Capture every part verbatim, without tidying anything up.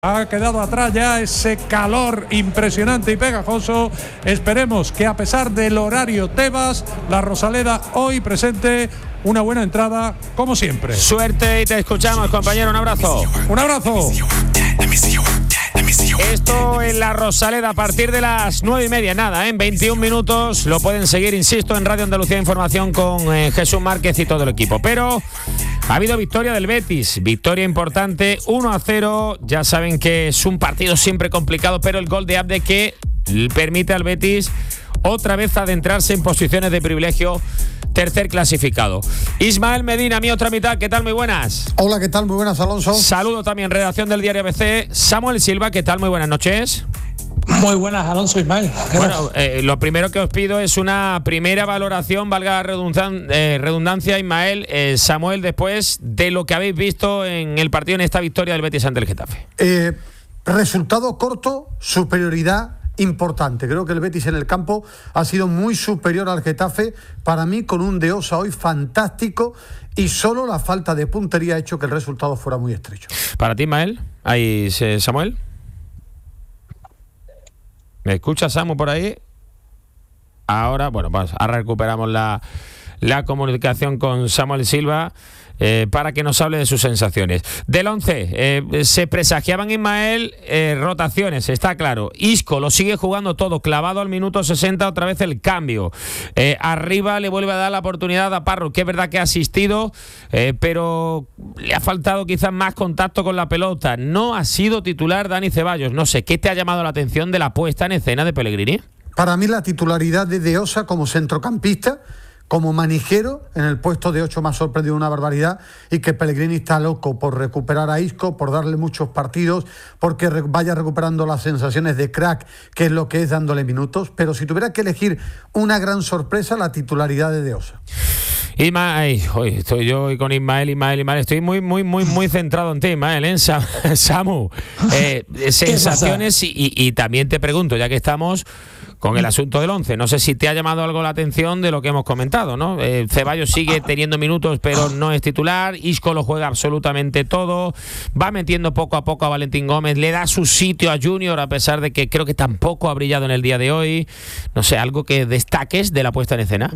Ha quedado atrás ya ese calor impresionante y pegajoso. Esperemos que a pesar del horario Tebas, la Rosaleda hoy presente una buena entrada, como siempre. Suerte y te escuchamos, compañero. Un abrazo. Un abrazo. Esto en la Rosaleda a partir de las nueve y media, nada, ¿eh? en veintiún minutos. Lo pueden seguir, insisto, en Radio Andalucía Información con eh, Jesús Márquez y todo el equipo. Pero ha habido victoria del Betis, victoria importante, uno a cero. Ya saben que es un partido siempre complicado, pero el gol de Abde que permite al Betis otra vez adentrarse en posiciones de privilegio. Tercer clasificado. Ismael Medina, mi otra mitad, ¿qué tal? Muy buenas. Hola, ¿qué tal? Muy buenas, Alonso. Saludo también, redacción del diario A B C. Samuel Silva, ¿qué tal? Muy buenas noches. Muy buenas, Alonso, Ismael. Bueno, eh, lo primero que os pido es una primera valoración, valga la redundan, eh, redundancia, Ismael, eh, Samuel, después de lo que habéis visto en el partido, en esta victoria del Betis ante el Getafe. Eh, resultado corto, superioridad importante. Creo que el Betis en el campo ha sido muy superior al Getafe, para mí con un De Osa hoy fantástico, y solo la falta de puntería ha hecho que el resultado fuera muy estrecho. Para ti, Ismael, ahí Samuel. ¿Me escucha Samu por ahí? Ahora, bueno, pues ahora recuperamos la, la comunicación con Samuel Silva eh, para que nos hable de sus sensaciones. Del once, eh, se presagiaban, Ismael, eh, rotaciones, está claro. Isco lo sigue jugando todo, clavado al minuto sesenta, otra vez el cambio. Eh, arriba le vuelve a dar la oportunidad a Parro, que es verdad que ha asistido, eh, pero le ha faltado quizás más contacto con la pelota. No ha sido titular Dani Ceballos. No sé, ¿qué te ha llamado la atención de la puesta en escena de Pellegrini? Para mí la titularidad de De Osa como centrocampista, como manijero, en el puesto de ocho me ha sorprendido una barbaridad, y que Pellegrini está loco por recuperar a Isco, por darle muchos partidos, porque re- vaya recuperando las sensaciones de crack, que es lo que es dándole minutos. Pero si tuviera que elegir una gran sorpresa, la titularidad de De Osa. Ismael, hoy estoy yo hoy con Ismael, Ismael, Ismael, estoy muy, muy, muy, muy centrado en ti, Ismael, ¿eh? Sam, Samu, eh, sensaciones y, y, y también te pregunto, ya que estamos con el asunto del once, no sé si te ha llamado algo la atención de lo que hemos comentado, ¿no? Eh, Ceballos sigue teniendo minutos, pero no es titular. Isco lo juega absolutamente todo. Va metiendo poco a poco a Valentín Gómez. Le da su sitio a Junior, a pesar de que creo que tampoco ha brillado en el día de hoy. No sé, algo que destaques de la puesta en escena.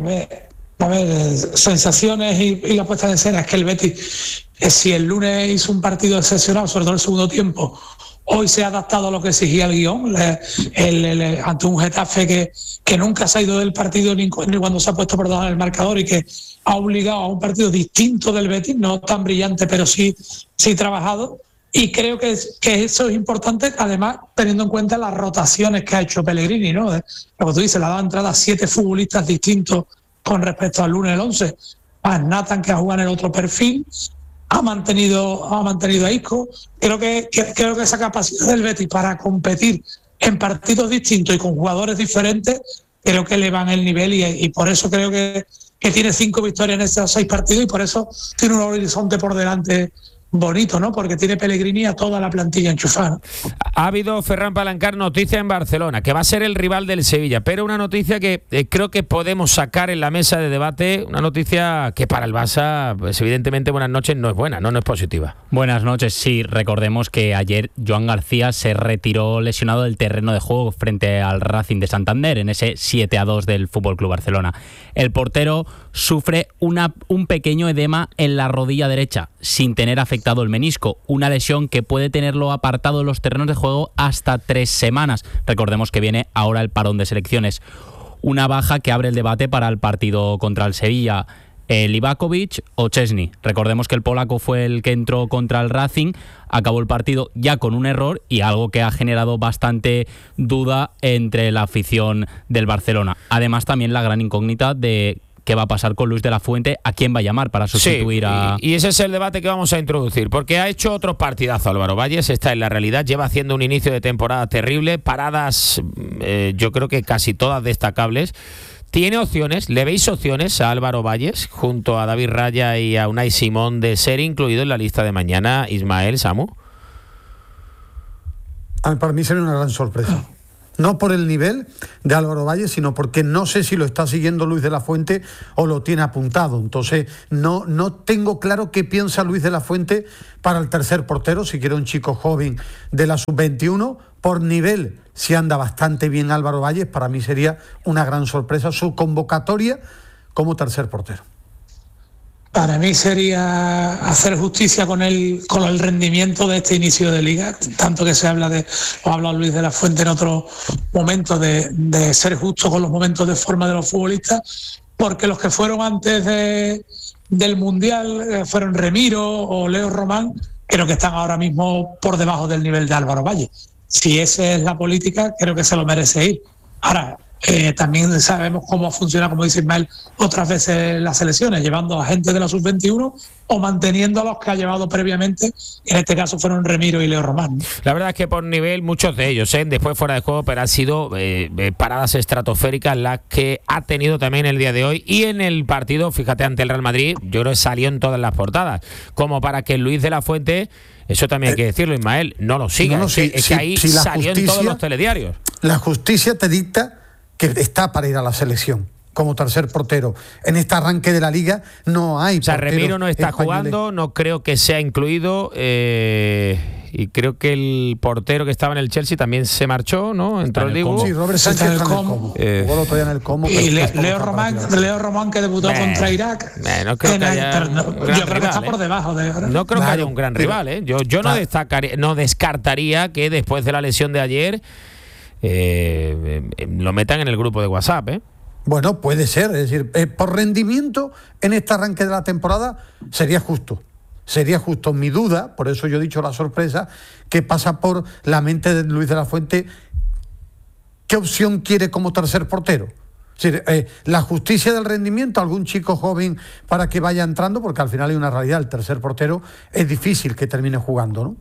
A ver, sensaciones y, y la puesta en escena es que el Betis, eh, si el lunes hizo un partido excepcional, sobre todo el segundo tiempo, hoy se ha adaptado a lo que exigía el guión, le, el, el, el, ante un Getafe que, que nunca se ha ido del partido ni, ni cuando se ha puesto por debajo del marcador, y que ha obligado a un partido distinto del Betis, no tan brillante, pero sí, sí trabajado. Y creo que, que eso es importante, además, teniendo en cuenta las rotaciones que ha hecho Pellegrini, ¿no? Como tú dices, le ha dado entrada a siete futbolistas distintos con respecto al lunes el once. A Nathan, que ha jugado en el otro perfil, ha mantenido ha mantenido a Isco. Creo que, que creo que esa capacidad del Betis para competir en partidos distintos y con jugadores diferentes, creo que elevan el nivel, y, y por eso creo que, que tiene cinco victorias en estos seis partidos, y por eso tiene un horizonte por delante bonito, ¿no? Porque tiene Pellegrini a toda la plantilla enchufada. Ha habido, Ferran Palancar, noticia en Barcelona, que va a ser el rival del Sevilla, pero una noticia que eh, creo que podemos sacar en la mesa de debate, una noticia que para el Barça, pues evidentemente, buenas noches, no es buena, no, no es positiva. Buenas noches, sí, recordemos que ayer Joan García se retiró lesionado del terreno de juego frente al Racing de Santander, en ese siete a dos del F C Barcelona. El portero sufre una, un pequeño edema en la rodilla derecha, sin tener afectado el menisco, una lesión que puede tenerlo apartado de los terrenos de juego hasta tres semanas. Recordemos que viene ahora el parón de selecciones. Una baja que abre el debate para el partido contra el Sevilla. Eh, Livakovic o Chesney. Recordemos que el polaco fue el que entró contra el Racing, acabó el partido ya con un error, y algo que ha generado bastante duda entre la afición del Barcelona. Además, también la gran incógnita de qué va a pasar con Luis de la Fuente, a quién va a llamar para sustituir sí, a... Y, y ese es el debate que vamos a introducir, porque ha hecho otro partidazo Álvaro Valles, está en la realidad, lleva haciendo un inicio de temporada terrible, paradas eh, yo creo que casi todas destacables. ¿Tiene opciones? ¿Le veis opciones a Álvaro Valles junto a David Raya y a Unai Simón de ser incluido en la lista de mañana, Ismael, Samu? A mí, para mí sería una gran sorpresa. No por el nivel de Álvaro Valle, sino porque no sé si lo está siguiendo Luis de la Fuente o lo tiene apuntado. Entonces, no, no tengo claro qué piensa Luis de la Fuente para el tercer portero, si quiere un chico joven de la sub veintiuno. Por nivel, si anda bastante bien Álvaro Valle, para mí sería una gran sorpresa su convocatoria como tercer portero. Para mí sería hacer justicia con el, con el rendimiento de este inicio de liga, tanto que se habla de, o ha hablado Luis de la Fuente en otro momento, de, de ser justo con los momentos de forma de los futbolistas, porque los que fueron antes de, del Mundial eh, fueron Remiro o Leo Román, creo que están ahora mismo por debajo del nivel de Álvaro Valle. Si esa es la política, creo que se lo merece ir. Ahora, Eh, también sabemos cómo funciona, como dice Ismael, otras veces las selecciones, llevando a gente de la sub veintiuno o manteniendo a los que ha llevado previamente, en este caso fueron Remiro y Leo Román. La verdad es que por nivel, muchos de ellos, ¿eh? después fuera de juego, pero han sido eh, eh, paradas estratosféricas las que ha tenido también el día de hoy. Y en el partido, fíjate, ante el Real Madrid, yo creo que salió en todas las portadas, como para que Luis de la Fuente, eso también hay que decirlo, Ismael, no lo siga. No, no, es, si, que, es si, que ahí si salió en todos los telediarios. La justicia te dicta que está para ir a la selección como tercer portero. En este arranque de la liga no hay. O sea, Remiro no está españoles. jugando, no creo que sea incluido. Eh, y creo que el portero que estaba en el Chelsea también se marchó, ¿no? Entró el Dibu. Sí, Robert Sánchez está en el Como. Eh, Jugó el otro día en el Como. Y Le, Leo, Román, Leo Román, que debutó eh, contra Irak. Eh, no creo que haya no, yo creo rival, que está eh. por debajo de ahora. No creo claro, que haya un gran pero, rival, ¿eh? Yo, yo no, claro. destacaría, no descartaría que después de la lesión de ayer eh, eh, lo metan en el grupo de WhatsApp, ¿eh? Bueno, puede ser, es decir, eh, por rendimiento en este arranque de la temporada sería justo, sería justo. Mi duda, por eso yo he dicho la sorpresa, que pasa por la mente de Luis de la Fuente, ¿qué opción quiere como tercer portero? Es decir, eh, la justicia del rendimiento, algún chico joven para que vaya entrando, porque al final hay una realidad, el tercer portero es difícil que termine jugando, ¿no?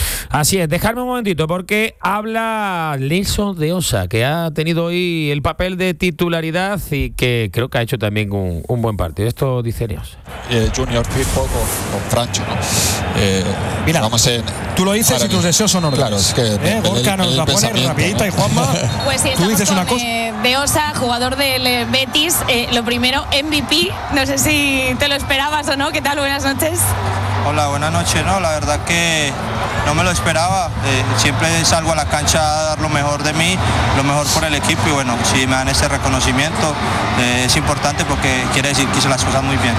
Así es, dejadme un momentito porque habla Nelson de Osa, que ha tenido hoy el papel de titularidad y que creo que ha hecho también un, un buen partido. Esto dice Neos. Eh, Junior Firpo con, con Francho, ¿no? Eh, Mira, vamos en, tú lo dices y tus deseos son órdenes. Claro, es que ¿Eh? Gorka nos la pone rapidita, ¿no? Y Juanma, pues sí, tú dices con, una cosa. Eh, de Osa, jugador del Betis, eh, lo primero, M V P, no sé si te lo esperabas o no. ¿Qué tal? Buenas noches. Hola, buenas noches. No, la verdad que no me lo esperaba. Eh, siempre salgo a la cancha a dar lo mejor de mí, lo mejor por el equipo, y bueno, si me dan este reconocimiento eh, es importante porque quiere decir que hice las cosas muy bien.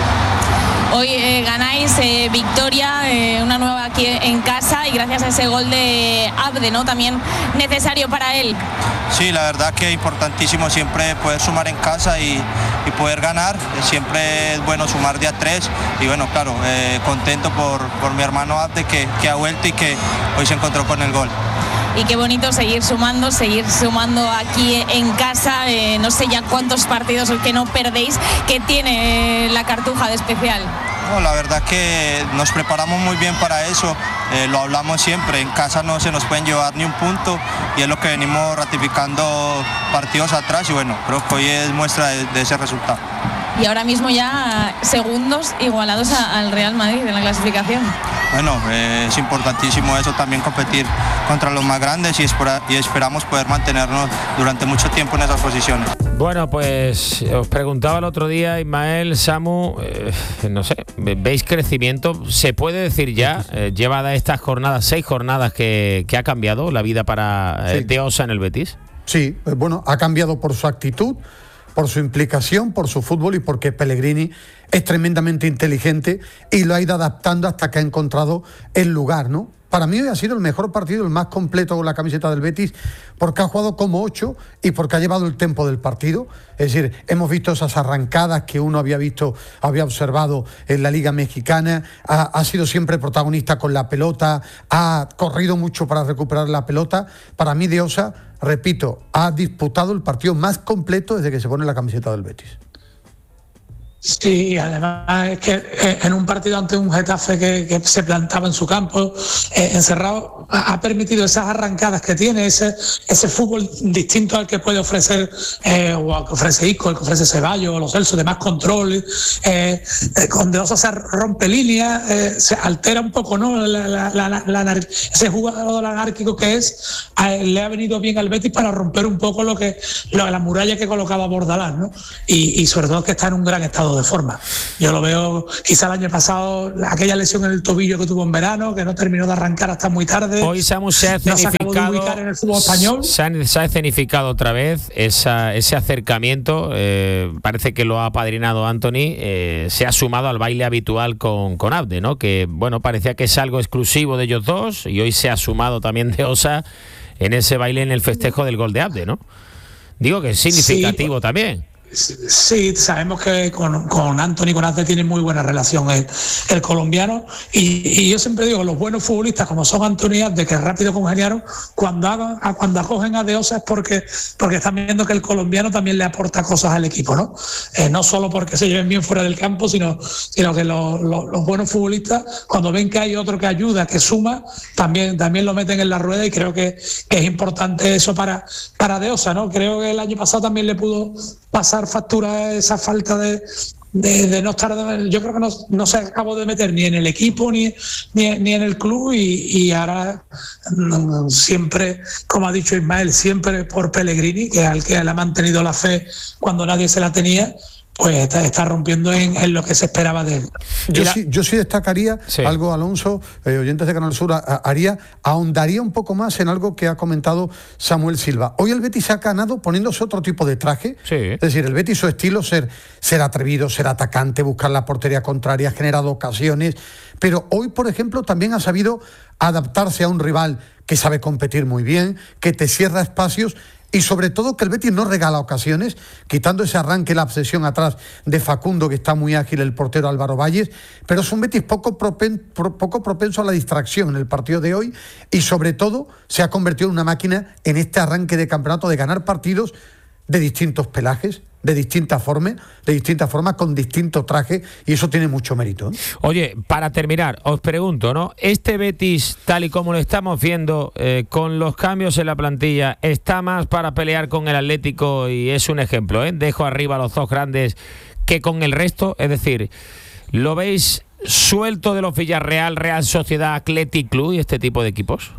Hoy eh, ganáis eh, victoria, eh, una nueva aquí en casa, y gracias a ese gol de Abde, ¿no? También necesario para él. Sí, la verdad que es importantísimo siempre poder sumar en casa y, y poder ganar. Siempre es bueno sumar de a tres, y bueno, claro, eh, contento por, por mi hermano Abde que, que ha vuelto y que hoy se encontró con el gol. Y qué bonito seguir sumando, seguir sumando aquí en casa. Eh, no sé ya cuántos partidos que no perdéis, que tiene eh, la Cartuja de especial. No, la verdad que nos preparamos muy bien para eso, eh, lo hablamos siempre, en casa no se nos pueden llevar ni un punto, y es lo que venimos ratificando partidos atrás, y bueno, creo que hoy es muestra de, de ese resultado. Y ahora mismo ya segundos igualados a, al Real Madrid en la clasificación. Bueno, eh, es importantísimo eso también, competir contra los más grandes, y, espera, y esperamos poder mantenernos durante mucho tiempo en esas posiciones. Bueno, pues os preguntaba el otro día, Ismael, Samu, eh, no sé, ¿veis crecimiento? ¿Se puede decir ya, eh, llevada estas jornadas, seis jornadas, que, que ha cambiado la vida para eh, sí. de Osa en el Betis? Sí, bueno, ha cambiado por su actitud, por su implicación, por su fútbol, y porque Pellegrini es tremendamente inteligente y lo ha ido adaptando hasta que ha encontrado el lugar, ¿no? Para mí hoy ha sido el mejor partido, el más completo con la camiseta del Betis, porque ha jugado como ocho y porque ha llevado el tempo del partido. Es decir, hemos visto esas arrancadas que uno había visto, había observado en la Liga Mexicana, ha, ha sido siempre protagonista con la pelota, ha corrido mucho para recuperar la pelota. Para mí, De Osa, repito, ha disputado el partido más completo desde que se pone la camiseta del Betis. Sí, además es que en un partido ante un Getafe que, que se plantaba en su campo, eh, encerrado, ha, ha permitido esas arrancadas que tiene, ese ese fútbol distinto al que puede ofrecer, eh, o al que ofrece Isco, al que ofrece Ceballos, o los Celso, de más control, eh, eh, con De Osa se rompe líneas, eh, se altera un poco, ¿no? La, la, la, la, la, ese jugador anárquico que es, a, le ha venido bien al Betis para romper un poco lo que lo, la muralla que colocaba Bordalás, ¿no? Y, y sobre todo que está en un gran estado de forma. Yo lo veo, quizá el año pasado, aquella lesión en el tobillo que tuvo en verano, que no terminó de arrancar hasta muy tarde. Hoy Samu se ha escenificado, no se en el fútbol español. Se ha, se ha escenificado otra vez esa, ese acercamiento, eh, parece que lo ha apadrinado Anthony, eh, se ha sumado al baile habitual con, con Abde, ¿no? Que bueno, parecía que es algo exclusivo de ellos dos, y hoy se ha sumado también De Osa en ese baile, en el festejo del gol de Abde, ¿no? Digo que es significativo sí, también. Sí, sabemos que con, con Anthony, con Abde tiene muy buena relación el, el colombiano, y, y yo siempre digo, los buenos futbolistas como son Anthony y Abde, que rápido congeniaron, cuando hagan, a, cuando acogen a De Osa es porque, porque están viendo que el colombiano también le aporta cosas al equipo, ¿no? Eh, no solo porque se lleven bien fuera del campo, sino, sino que los, los, los buenos futbolistas, cuando ven que hay otro que ayuda, que suma, también, también lo meten en la rueda, y creo que, que es importante eso para, para De Osa, ¿no? Creo que el año pasado también le pudo pasar factura esa falta de, de, de no estar, yo creo que no, no se acabó de meter ni en el equipo ni, ni, ni en el club, y, y ahora siempre, como ha dicho Ismael, siempre por Pellegrini, que al que le ha mantenido la fe cuando nadie se la tenía, pues está, está rompiendo en, en lo que se esperaba de él. Yo, sí, yo sí destacaría sí. algo, Alonso, eh, oyentes de Canal Sur, a, a, haría, ahondaría un poco más en algo que ha comentado Samuel Silva. Hoy el Betis ha ganado poniéndose otro tipo de traje. Sí. Es decir, el Betis, su estilo, ser, ser atrevido, ser atacante, buscar la portería contraria, ha generado ocasiones. Pero hoy, por ejemplo, también ha sabido adaptarse a un rival que sabe competir muy bien, que te cierra espacios. Y sobre todo que el Betis no regala ocasiones, quitando ese arranque, la obsesión atrás de Facundo, que está muy ágil, el portero Álvaro Valles, pero es un Betis poco, propen, pro, poco propenso a la distracción en el partido de hoy, y sobre todo se ha convertido en una máquina en este arranque de campeonato de ganar partidos de distintos pelajes, de distintas formas, de distintas formas, con distintos trajes, y eso tiene mucho mérito, ¿eh? Oye, para terminar, os pregunto, ¿no? Este Betis, tal y como lo estamos viendo, eh, con los cambios en la plantilla, ¿está más para pelear con el Atlético? Y es un ejemplo, ¿eh? Dejo arriba a los dos grandes, que con el resto, es decir, ¿lo veis suelto de los Villarreal, Real Sociedad, Athletic Club y este tipo de equipos?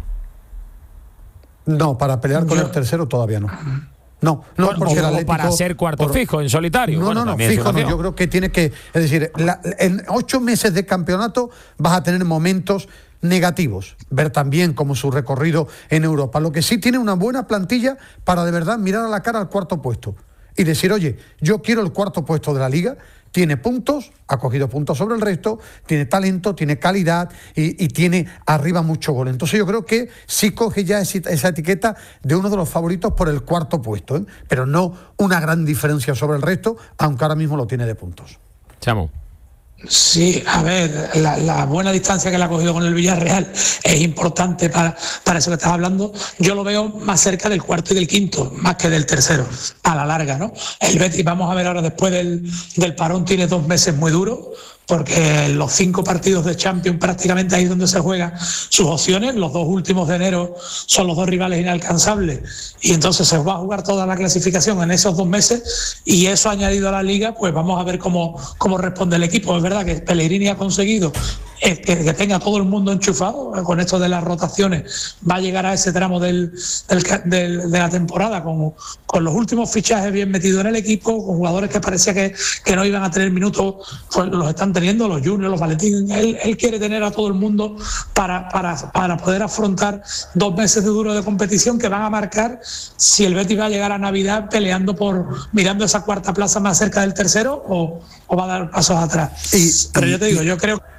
No, para pelear con el tercero todavía no. No, no, bueno, porque o, el Atlético, para ser cuarto por, fijo en solitario. No, bueno, no, no, fijo no. Yo creo que tiene que, es decir, la, en ocho meses de campeonato vas a tener momentos negativos, ver también como su recorrido en Europa. Lo que sí tiene una buena plantilla para de verdad mirar a la cara al cuarto puesto y decir, oye, yo quiero el cuarto puesto de la Liga. Tiene puntos, ha cogido puntos sobre el resto, tiene talento, tiene calidad y, y tiene arriba mucho gol. Entonces yo creo que sí coge ya esa, esa etiqueta de uno de los favoritos por el cuarto puesto, ¿eh? Pero no una gran diferencia sobre el resto, aunque ahora mismo lo tiene de puntos. Chamo. Sí, a ver, la, la buena distancia que le ha cogido con el Villarreal es importante para, para eso que estás hablando. Yo lo veo más cerca del cuarto y del quinto, más que del tercero, a la larga, ¿no? El Betis, vamos a ver ahora, después del, del parón, tiene dos meses muy duros, porque los cinco partidos de Champions prácticamente ahí es donde se juegan sus opciones. Los dos últimos de enero son los dos rivales inalcanzables, y entonces se va a jugar toda la clasificación en esos dos meses, y eso añadido a la Liga, pues vamos a ver cómo, cómo responde el equipo. Es verdad que Pellegrini ha conseguido que, que tenga todo el mundo enchufado. Con esto de las rotaciones va a llegar a ese tramo del, del, del, de la temporada con, con los últimos fichajes bien metidos en el equipo, con jugadores que parecía que, que no iban a tener minutos, pues los están teniendo, los Juniors, los Valentín. Él, él quiere tener a todo el mundo para, para, para poder afrontar dos meses de duro de competición que van a marcar si el Betis va a llegar a Navidad peleando por, mirando esa cuarta plaza más cerca del tercero, o, o va a dar pasos atrás. Y, Pero yo te digo, yo creo que, que eso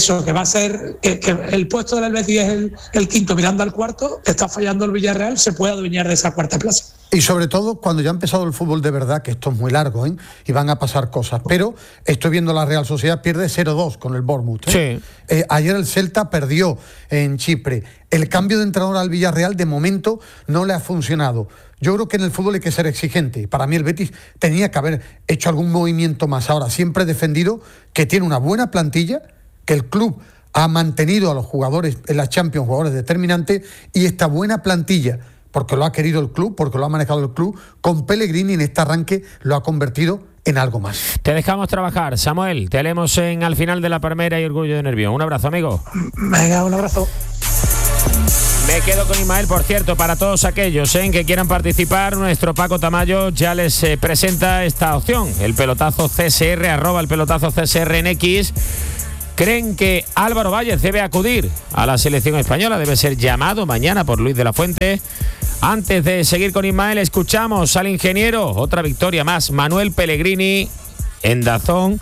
eso, que va a ser que, que el puesto del Betis es el, el quinto mirando al cuarto, que está fallando el Villarreal, se puede adueñar de esa cuarta plaza. Y sobre todo cuando ya ha empezado el fútbol de verdad, que esto es muy largo, ¿eh? Y van a pasar cosas. Pero estoy viendo la Real Sociedad pierde cero dos con el Bournemouth, ¿eh? Sí. Eh, ayer el Celta perdió en Chipre. El cambio de entrenador al Villarreal de momento no le ha funcionado. Yo creo que en el fútbol hay que ser exigente. Para mí el Betis tenía que haber hecho algún movimiento más. Ahora, siempre he defendido que tiene una buena plantilla, que el club ha mantenido a los jugadores en la Champions, jugadores determinantes, y esta buena plantilla, porque lo ha querido el club, porque lo ha manejado el club, con Pellegrini en este arranque lo ha convertido en algo más. Te dejamos trabajar, Samuel. Te leemos en Al final de la Palmera y Orgullo de Nervión. Un abrazo, amigo. Venga, un abrazo. Me quedo con Ismael, por cierto, para todos aquellos ¿eh? que quieran participar, nuestro Paco Tamayo ya les eh, presenta esta opción, el pelotazo C S R, arroba el pelotazo C S R en X. ¿Creen que Álvaro Valles debe acudir a la selección española? Debe ser llamado mañana por Luis de la Fuente. Antes de seguir con Ismael, escuchamos al ingeniero, otra victoria más, Manuel Pellegrini en Dazón.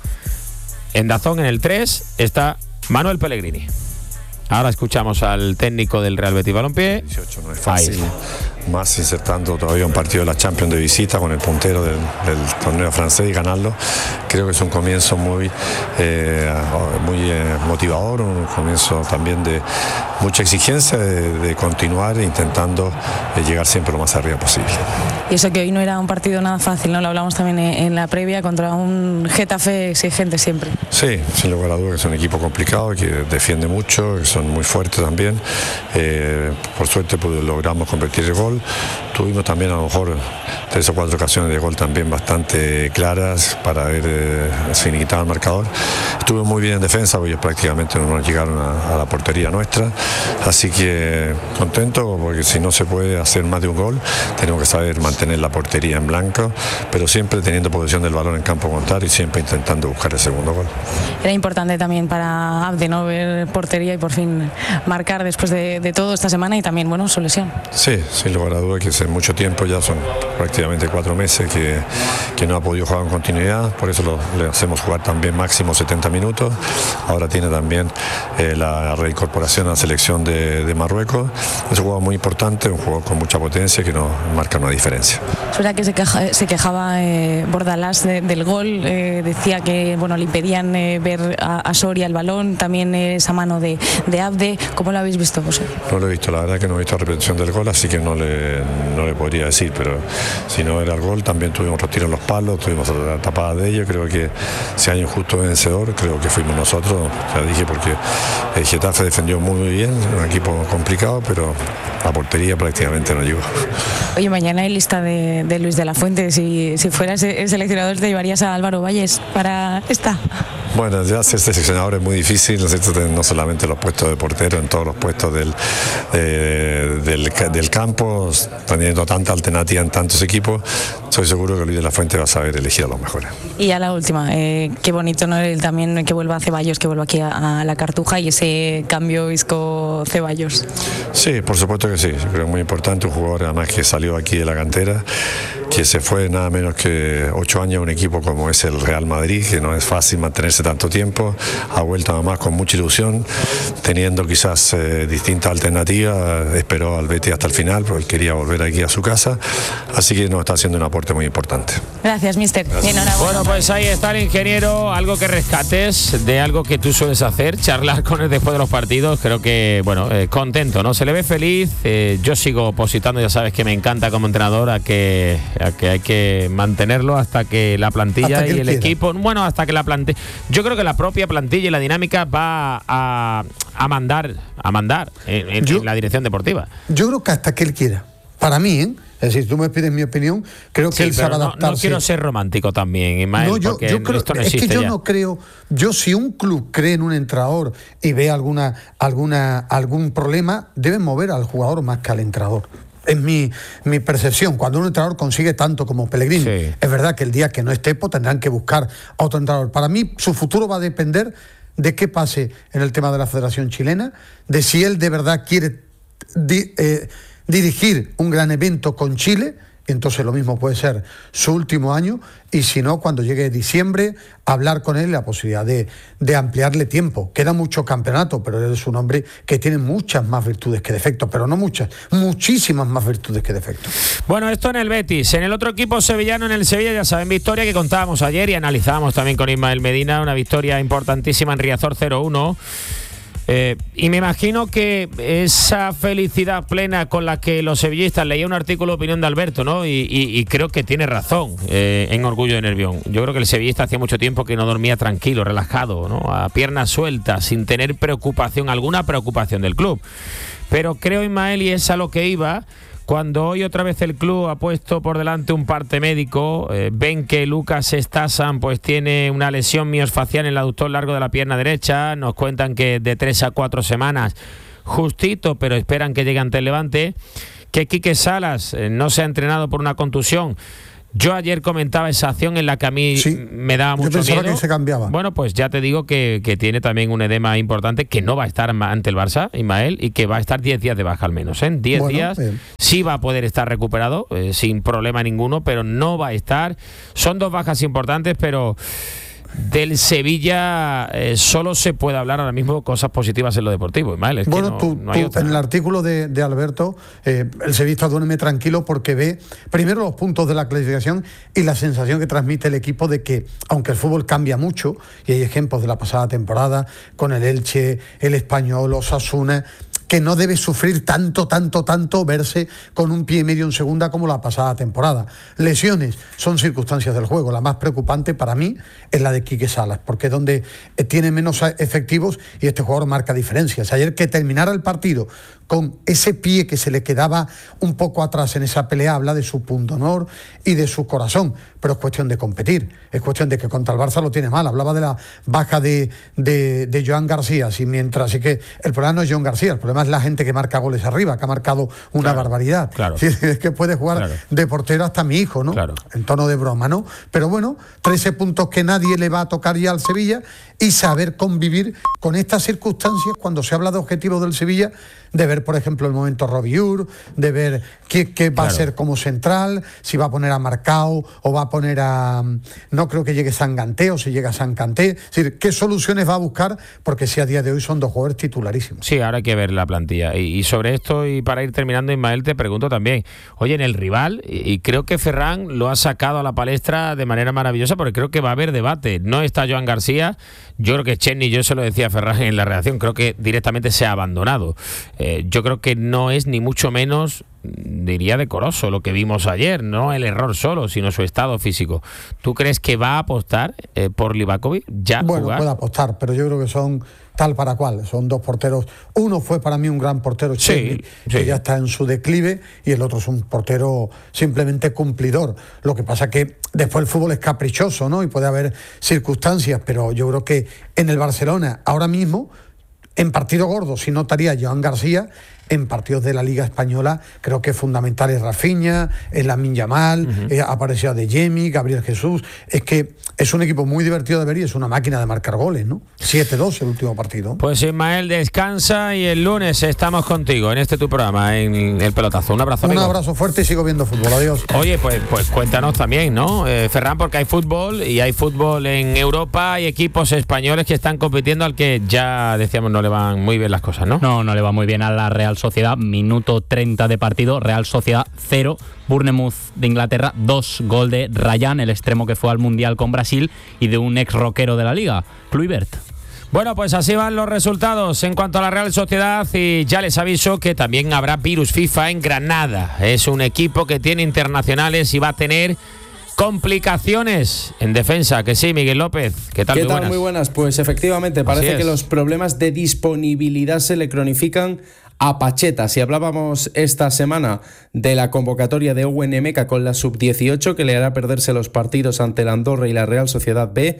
En Dazón en el tres está Manuel Pellegrini. Ahora escuchamos al técnico del Real Betis Balompié. dieciocho no es fácil, ahí. Más insertando todavía un partido de la Champions de visita con el puntero del, del torneo francés y ganarlo. Creo que es un comienzo muy, eh, muy eh, motivador, un comienzo también de mucha exigencia de, de continuar intentando eh, llegar siempre lo más arriba posible. Y eso que hoy no era un partido nada fácil, ¿no? Lo hablamos también en la previa, contra un Getafe exigente siempre. Sí, sin lugar a dudas que es un equipo complicado, que defiende mucho, que son muy fuertes también. Eh, por suerte pues, logramos convertir el gol. Tuvimos también a lo mejor tres o cuatro ocasiones de gol también bastante claras para haber eh, finiquitado el marcador. Estuvo muy bien en defensa, porque ellos prácticamente no nos llegaron a, a la portería nuestra. Así que contento, porque si no se puede hacer más de un gol, tenemos que saber mantener la portería en blanco, pero siempre teniendo posesión del balón en campo contrario y siempre intentando buscar el segundo gol. Era importante también para Abde, ¿no? Ver portería y por fin marcar después de, de todo esta semana y también, bueno, su lesión. Sí, sin lugar a dudas que hace mucho tiempo, ya son prácticamente cuatro meses que, que no ha podido jugar en continuidad, por eso lo, le hacemos jugar también máximo setenta minutos. Ahora tiene también eh, la reincorporación a la selección de, de Marruecos. Es un jugador muy importante, un jugador con mucha potencia que nos marca una diferencia. Es verdad que se, queja, se quejaba eh, Bordalás de, del gol, eh, decía que bueno, le impedían eh, ver a, a Soria el balón, también eh, esa mano de, de Abde. ¿Cómo lo habéis visto, José? No lo he visto, la verdad que no he visto la repetición del gol, así que no le, no le podría decir, pero si no era el gol, también tuvimos otro tiro en los palos, tuvimos otra tapada de ellos. Creo que si hay un justo vencedor, creo que fuimos nosotros, ya dije, porque el Getafe defendió muy bien, un equipo complicado, pero la portería prácticamente no llegó. Oye, mañana hay lista de, de Luis de la Fuente, si, si fueras el seleccionador te llevarías a Álvaro Valles para esta. Bueno, ya ser seleccionador es muy difícil, ¿no es cierto? No solamente los puestos de portero, en todos los puestos del, eh, del, del campo, teniendo tanta alternativa en tantos equipos, soy seguro que Luis de la Fuente va a saber elegir a los mejores. Y ya la última, eh, qué bonito, ¿no? El también que vuelva a Ceballos, que vuelva aquí a, a la Cartuja y ese cambio Isco-Ceballos. Sí, por supuesto que sí, yo creo que es muy importante, un jugador además que salió aquí de la cantera, que se fue nada menos que ocho años a un equipo como es el Real Madrid, que no es fácil mantenerse tanto tiempo, ha vuelto además con mucha ilusión, teniendo quizás eh, distintas alternativas, esperó al Betis hasta el final, porque él quería volver aquí a su casa, así que nos está haciendo un aporte muy importante. Gracias, mister. Enhorabuena. Bueno, pues ahí está el ingeniero, algo que rescates de algo que tú sueles hacer, charlar con él después de los partidos, creo que, bueno, eh, contento, ¿no? Se le ve feliz, eh, yo sigo positando, ya sabes que me encanta como entrenador a que, a que hay que mantenerlo hasta que la plantilla y el quiera. equipo, bueno, hasta que la plantilla, yo creo que la propia plantilla y la dinámica va a, a mandar, a mandar en, en, yo, en la dirección deportiva. Yo creo que hasta que él quiera, para mí, ¿eh? Es decir, tú me pides mi opinión, creo que sí, él sabe no, adaptarse. No quiero ser romántico también, Ismael, no, yo, porque yo creo, esto no es existe que yo ya. no creo, yo si un club cree en un entrenador y ve alguna, alguna, algún problema, deben mover al jugador más que al entrenador. Es mi, mi percepción. Cuando un entrenador consigue tanto como Pellegrini, sí. Es verdad que el día que no esté, pues tendrán que buscar a otro entrenador. Para mí, su futuro va a depender de qué pase en el tema de la Federación Chilena, de si él de verdad quiere di, eh, dirigir un gran evento con Chile, entonces lo mismo puede ser su último año, y si no, cuando llegue diciembre, hablar con él la posibilidad de, de ampliarle tiempo. Queda mucho campeonato, pero él es un hombre que tiene muchas más virtudes que defectos, pero no muchas, muchísimas más virtudes que defectos. Bueno, esto en el Betis. En el otro equipo sevillano, en el Sevilla, ya saben, victoria que contábamos ayer y analizábamos también con Ismael Medina, una victoria importantísima en Riazor cero uno. Eh, y me imagino que esa felicidad plena con la que los sevillistas, leía un artículo de opinión de Alberto, ¿no? Y, y, y creo que tiene razón eh, en Orgullo de Nervión. Yo creo que el sevillista hacía mucho tiempo que no dormía tranquilo, relajado, ¿no? A piernas sueltas, sin tener preocupación, alguna preocupación del club. Pero creo, Ismael, y es a lo que iba, cuando hoy otra vez el club ha puesto por delante un parte médico, eh, ven que Lucas Stasan pues tiene una lesión miosfacial en el aductor largo de la pierna derecha, nos cuentan que de tres a cuatro semanas, justito, pero esperan que llegue ante el Levante, que Quique Salas eh, no se ha entrenado por una contusión. Yo ayer comentaba esa acción en la que a mí sí, me daba mucho miedo. Yo pensaba que se cambiaba. Bueno, pues ya te digo que, que tiene también un edema importante, que no va a estar ante el Barça, Ismael, y que va a estar diez días de baja al menos. En ¿eh? diez bueno, días bien. Sí va a poder estar recuperado, eh, sin problema ninguno, pero no va a estar. Son dos bajas importantes, pero del Sevilla eh, solo se puede hablar ahora mismo cosas positivas en lo deportivo, Ismael. Es bueno, que no, tú, no hay tú otra. En el artículo de, de Alberto, eh, el sevillista duerme tranquilo porque ve primero los puntos de la clasificación y la sensación que transmite el equipo de que, aunque el fútbol cambia mucho, y hay ejemplos de la pasada temporada con el Elche, el Español, Osasuna, que no debe sufrir tanto, tanto, tanto verse con un pie y medio en segunda como la pasada temporada. Lesiones son circunstancias del juego. La más preocupante para mí es la de Quique Salas, porque es donde tiene menos efectivos y este jugador marca diferencias. Ayer, que terminara el partido con ese pie que se le quedaba un poco atrás en esa pelea, habla de su pundonor y de su corazón, pero es cuestión de competir, es cuestión de que contra el Barça lo tiene mal. Hablaba de la baja de, de, de Joan García, y mientras, así que el problema no es Joan García, el problema es la gente que marca goles arriba, que ha marcado una claro, barbaridad. Claro. Es que puede jugar claro. de portero hasta mi hijo, ¿no? Claro. En tono de broma, ¿no? Pero bueno, trece puntos que nadie le va a tocar ya al Sevilla, y saber convivir con estas circunstancias cuando se habla de objetivos del Sevilla, de ver, por ejemplo, el momento Robiur, de ver qué, qué va claro. a ser como central, si va a poner a Marcao o va a poner a... No creo que llegue Sanganté, o si llega Sanganté. Es decir, qué soluciones va a buscar, porque si a día de hoy son dos jugadores titularísimos. Sí, ahora hay que ver la plantilla. Y, y sobre esto, y para ir terminando, Ismael, te pregunto también, oye, en el rival, y, y creo que Ferran lo ha sacado a la palestra de manera maravillosa, porque creo que va a haber debate. No está Joan García, yo creo que Chesney, yo se lo decía a Ferran en la redacción, creo que directamente se ha abandonado. Eh, yo creo que no es ni mucho menos, diría, decoroso lo que vimos ayer, no el error solo, sino su estado físico. ¿Tú crees que va a apostar eh, por Livakovic ya Bueno, jugar? puede apostar, pero yo creo que son tal para cual, son dos porteros. Uno fue para mí un gran portero, Chesney, sí, que sí. ya está en su declive, y el otro es un portero simplemente cumplidor. Lo que pasa que después el fútbol es caprichoso, ¿no? Y puede haber circunstancias, pero yo creo que en el Barcelona ahora mismo, en partido gordo, si notaría Joan García. En partidos de la Liga Española creo que es fundamental es Rafinha, es Lamine Yamal, uh-huh. eh, apareció Adeyemi, Gabriel Jesús. Es que es un equipo muy divertido de ver y es una máquina de marcar goles, ¿no? siete dos el último partido. Pues Ismael, descansa y el lunes estamos contigo en este tu programa, en El Pelotazo. Un abrazo, amigo. Un abrazo fuerte y sigo viendo fútbol. Adiós. Oye, pues, pues cuéntanos también, ¿no? Eh, Ferran, porque hay fútbol y hay fútbol en Europa, hay equipos españoles que están compitiendo, al que ya decíamos no le van muy bien las cosas, ¿no? No, no le va muy bien a la Real Sociedad. Minuto treinta de partido, Real Sociedad cero, Bournemouth de Inglaterra dos, gol de Ryan, el extremo que fue al Mundial con Brasil, y de un ex rockero de la Liga, Kluivert. Bueno, pues así van los resultados en cuanto a la Real Sociedad, y ya les aviso que también habrá virus FIFA en Granada. Es un equipo que tiene internacionales y va a tener complicaciones en defensa, que sí, Miguel López. ¿Qué tal? ¿Qué Muy tal? buenas. Muy buenas. Pues efectivamente, parece que los problemas de disponibilidad se le cronifican a Pacheta. Si hablábamos esta semana de la convocatoria de Owen Emeka con la sub dieciocho, que le hará perderse los partidos ante la Andorra y la Real Sociedad B,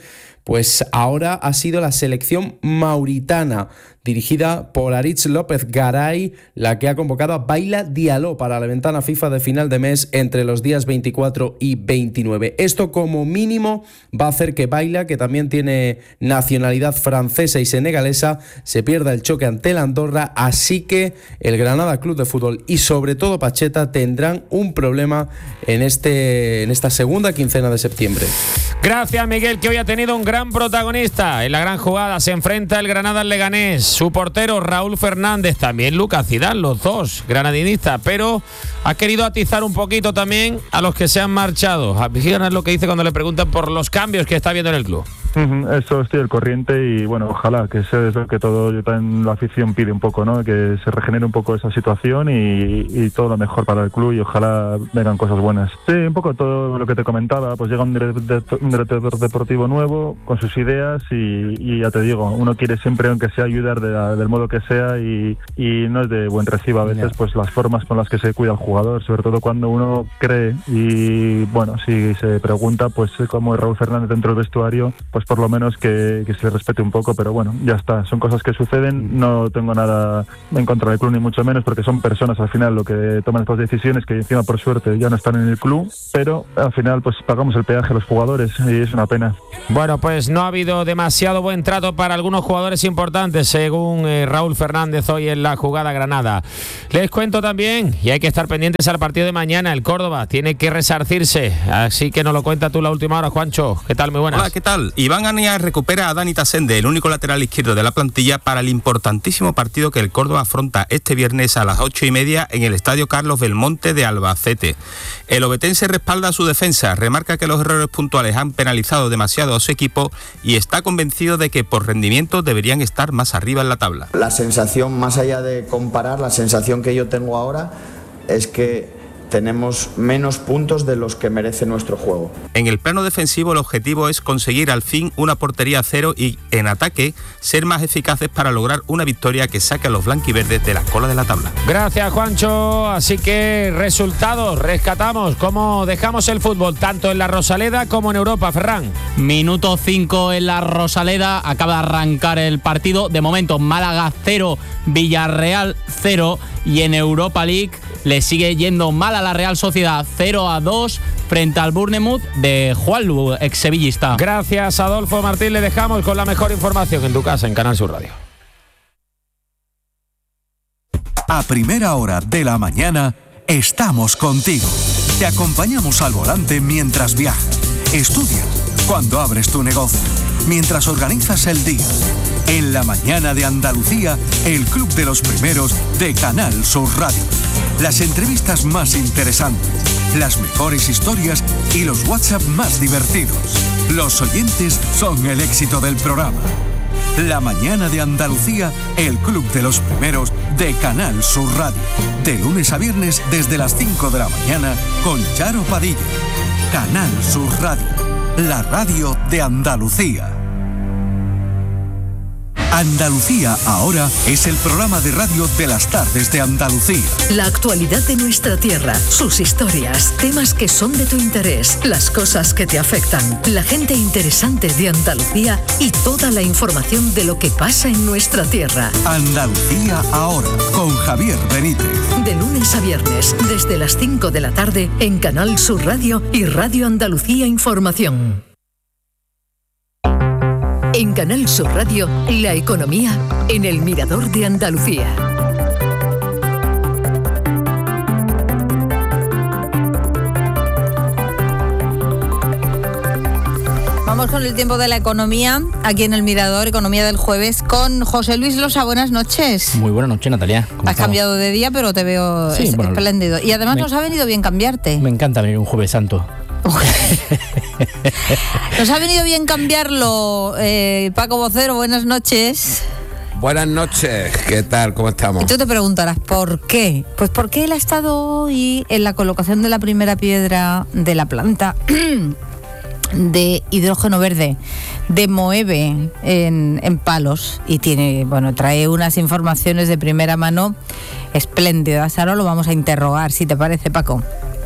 pues ahora ha sido la selección mauritana, dirigida por Aritz López Garay, la que ha convocado a Baila Diallo para la ventana FIFA de final de mes entre los días veinticuatro y veintinueve. Esto como mínimo va a hacer que Baila, que también tiene nacionalidad francesa y senegalesa, se pierda el choque ante el Andorra, así que el Granada Club de Fútbol y sobre todo Pacheta tendrán un problema en, este, en esta segunda quincena de septiembre. Gracias, Miguel, que hoy ha tenido un gran protagonista. En la gran jugada se enfrenta el Granada al Leganés. Su portero Raúl Fernández, también Lucas Zidane, los dos granadinistas, pero ha querido atizar un poquito también a los que se han marchado. Fíjate lo que dice cuando le preguntan por los cambios que está viendo en el club. Eso estoy al corriente y bueno, ojalá que sea eso que todo yo también la afición pide un poco, ¿no? Que se regenere un poco esa situación y, y todo lo mejor para el club y ojalá vengan cosas buenas. Sí, un poco todo lo que te comentaba, pues llega un director, un director deportivo nuevo con sus ideas y, y ya te digo, uno quiere siempre, aunque sea, ayudar de la, del modo que sea y, y no es de buen recibo a veces pues las formas con las que se cuida el jugador, sobre todo cuando uno cree y bueno, si se pregunta pues como es Raúl Fernández dentro del vestuario, pues por lo menos que, que se le respete un poco, pero bueno, ya está, son cosas que suceden, no tengo nada en contra del club ni mucho menos, porque son personas al final lo que toman estas decisiones, que encima por suerte ya no están en el club, pero al final pues pagamos el peaje a los jugadores y es una pena. Bueno, pues no ha habido demasiado buen trato para algunos jugadores importantes, según eh, Raúl Fernández hoy en la jugada Granada. Les cuento también, y hay que estar pendientes al partido de mañana, el Córdoba tiene que resarcirse, así que nos lo cuenta tú la última hora, Juancho. ¿Qué tal? Muy buenas. Hola, ¿qué tal? Iván Ania recupera a Dani Tasende, el único lateral izquierdo de la plantilla, para el importantísimo partido que el Córdoba afronta este viernes a las ocho y media en el Estadio Carlos Belmonte de Albacete. El obetense respalda a su defensa, remarca que los errores puntuales han penalizado demasiado a su equipo y está convencido de que por rendimiento deberían estar más arriba en la tabla. La sensación, más allá de comparar, la sensación que yo tengo ahora es que tenemos menos puntos de los que merece nuestro juego. En el plano defensivo el objetivo es conseguir al fin una portería a cero y en ataque ser más eficaces para lograr una victoria que saque a los blanquiverdes de la cola de la tabla. Gracias, Juancho. Así que resultados, rescatamos cómo dejamos el fútbol tanto en la Rosaleda como en Europa, Ferran. Minuto cinco en la Rosaleda, acaba de arrancar el partido. De momento Málaga cero, Villarreal cero y en Europa League le sigue yendo mal a la Real Sociedad, cero a dos frente al Bournemouth de Juanlu, ex sevillista. Gracias, Adolfo Martín. Le dejamos con la mejor información en tu casa, en Canal Sur Radio. A primera hora de la mañana estamos contigo. Te acompañamos al volante mientras viajas, estudias, cuando abres tu negocio, mientras organizas el día. En la mañana de Andalucía, el Club de los Primeros de Canal Sur Radio. Las entrevistas más interesantes, las mejores historias y los WhatsApp más divertidos. Los oyentes son el éxito del programa. La mañana de Andalucía, el Club de los Primeros de Canal Sur Radio. De lunes a viernes desde las cinco de la mañana con Charo Padilla. Canal Sur Radio, la radio de Andalucía. Andalucía Ahora es el programa de radio de las tardes de Andalucía. La actualidad de nuestra tierra, sus historias, temas que son de tu interés, las cosas que te afectan, la gente interesante de Andalucía y toda la información de lo que pasa en nuestra tierra. Andalucía Ahora, con Javier Benítez. De lunes a viernes, desde las cinco de la tarde, en Canal Sur Radio y Radio Andalucía Información. En Canal Sur Radio, la economía en el Mirador de Andalucía. Vamos con el tiempo de la economía, aquí en el Mirador, Economía del Jueves, con José Luis Losa. Buenas noches. Muy buenas noches, Natalia. Has estamos? cambiado de día, pero te veo sí, es, bueno, espléndido. Y además me, nos ha venido bien cambiarte. Me encanta venir un Jueves Santo. Nos ha venido bien cambiarlo, eh, Paco Vocero, buenas noches. Buenas noches, ¿qué tal? ¿Cómo estamos? Y tú te preguntarás, ¿por qué? Pues porque él ha estado hoy en la colocación de la primera piedra de la planta de hidrógeno verde de Moeve en, en Palos y tiene, bueno, trae unas informaciones de primera mano espléndidas. Ahora lo vamos a interrogar, si te parece, Paco.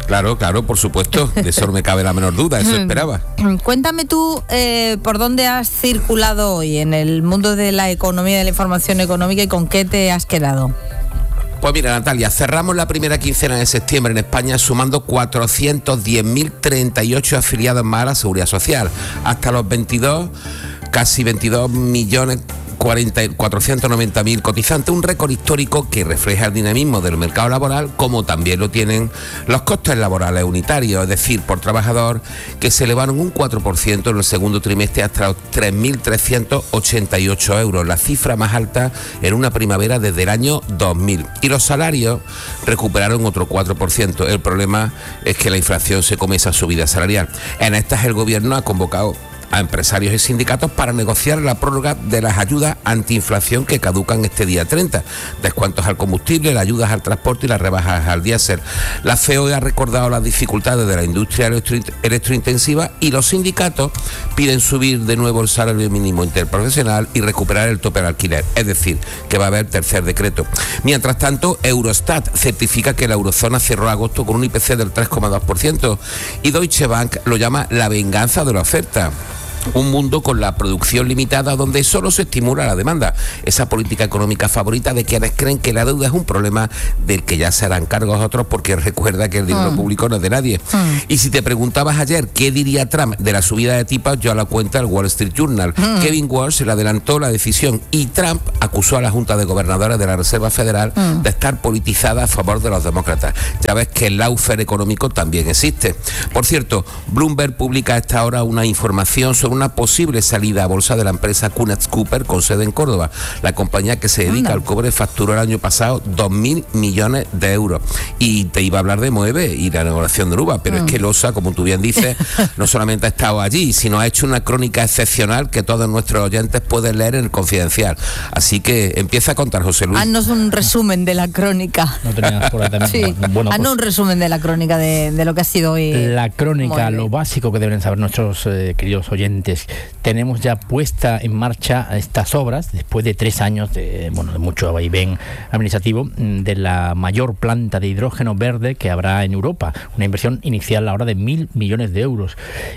Claro, claro, por supuesto, de eso no me cabe la menor duda, eso esperaba. Cuéntame tú eh, por dónde has circulado hoy en el mundo de la economía, de la información económica, y con qué te has quedado. Pues mira, Natalia, cerramos la primera quincena de septiembre en España sumando cuatrocientos diez mil treinta y ocho afiliados más a la Seguridad Social, hasta los veintidós, casi veintidós millones cuatrocientos noventa mil cotizantes, un récord histórico que refleja el dinamismo del mercado laboral, como también lo tienen los costes laborales unitarios, es decir, por trabajador, que se elevaron un cuatro por ciento en el segundo trimestre hasta los tres mil trescientos ochenta y ocho euros, la cifra más alta en una primavera desde el año dos mil. Y los salarios recuperaron otro cuatro por ciento. El problema es que la inflación se come esa subida salarial. En estas el gobierno ha convocado a empresarios y sindicatos para negociar la prórroga de las ayudas antiinflación que caducan este día treinta, descuentos al combustible, las ayudas al transporte y las rebajas al diésel. La C E O E ha recordado las dificultades de la industria electro, electrointensiva y los sindicatos piden subir de nuevo el salario mínimo interprofesional y recuperar el tope al alquiler, es decir, que va a haber tercer decreto. Mientras tanto, Eurostat certifica que la eurozona cerró agosto con un I P C del tres coma dos por ciento y Deutsche Bank lo llama la venganza de la oferta. Un mundo con la producción limitada donde solo se estimula la demanda, esa política económica favorita de quienes creen que la deuda es un problema del que ya se harán cargos otros, porque recuerda que el dinero mm. público no es de nadie. Mm. Y si te preguntabas ayer qué diría Trump de la subida de tipos, yo la cuenta el Wall Street Journal. Mm. Kevin Walsh se le adelantó la decisión y Trump acusó a la Junta de Gobernadores de la Reserva Federal mm. de estar politizada a favor de los demócratas. Ya ves que el lawfare económico también existe. Por cierto, Bloomberg publica a esta hora una información sobre una posible salida a bolsa de la empresa Cunnats Cooper con sede en Córdoba. La compañía que se dedica Anda. al cobre facturó el año pasado dos mil millones de euros. Y te iba a hablar de Moeve y la negociación de Aruba, pero mm. es que Losa, como tú bien dices, no solamente ha estado allí, sino ha hecho una crónica excepcional que todos nuestros oyentes pueden leer en el Confidencial. Así que empieza a contar, José Luis. Haznos un resumen de la crónica. No tenías por ahí también. Sí. Bueno, Haznos pues, un resumen de la crónica de, de lo que ha sido hoy. La crónica, Moeve. Lo básico que deben saber nuestros eh, queridos oyentes. Tenemos ya puesta en marcha estas obras después de tres años de, bueno, de mucho vaivén administrativo, de la mayor planta de hidrógeno verde que habrá en Europa, una inversión inicial ahora de mil millones de euros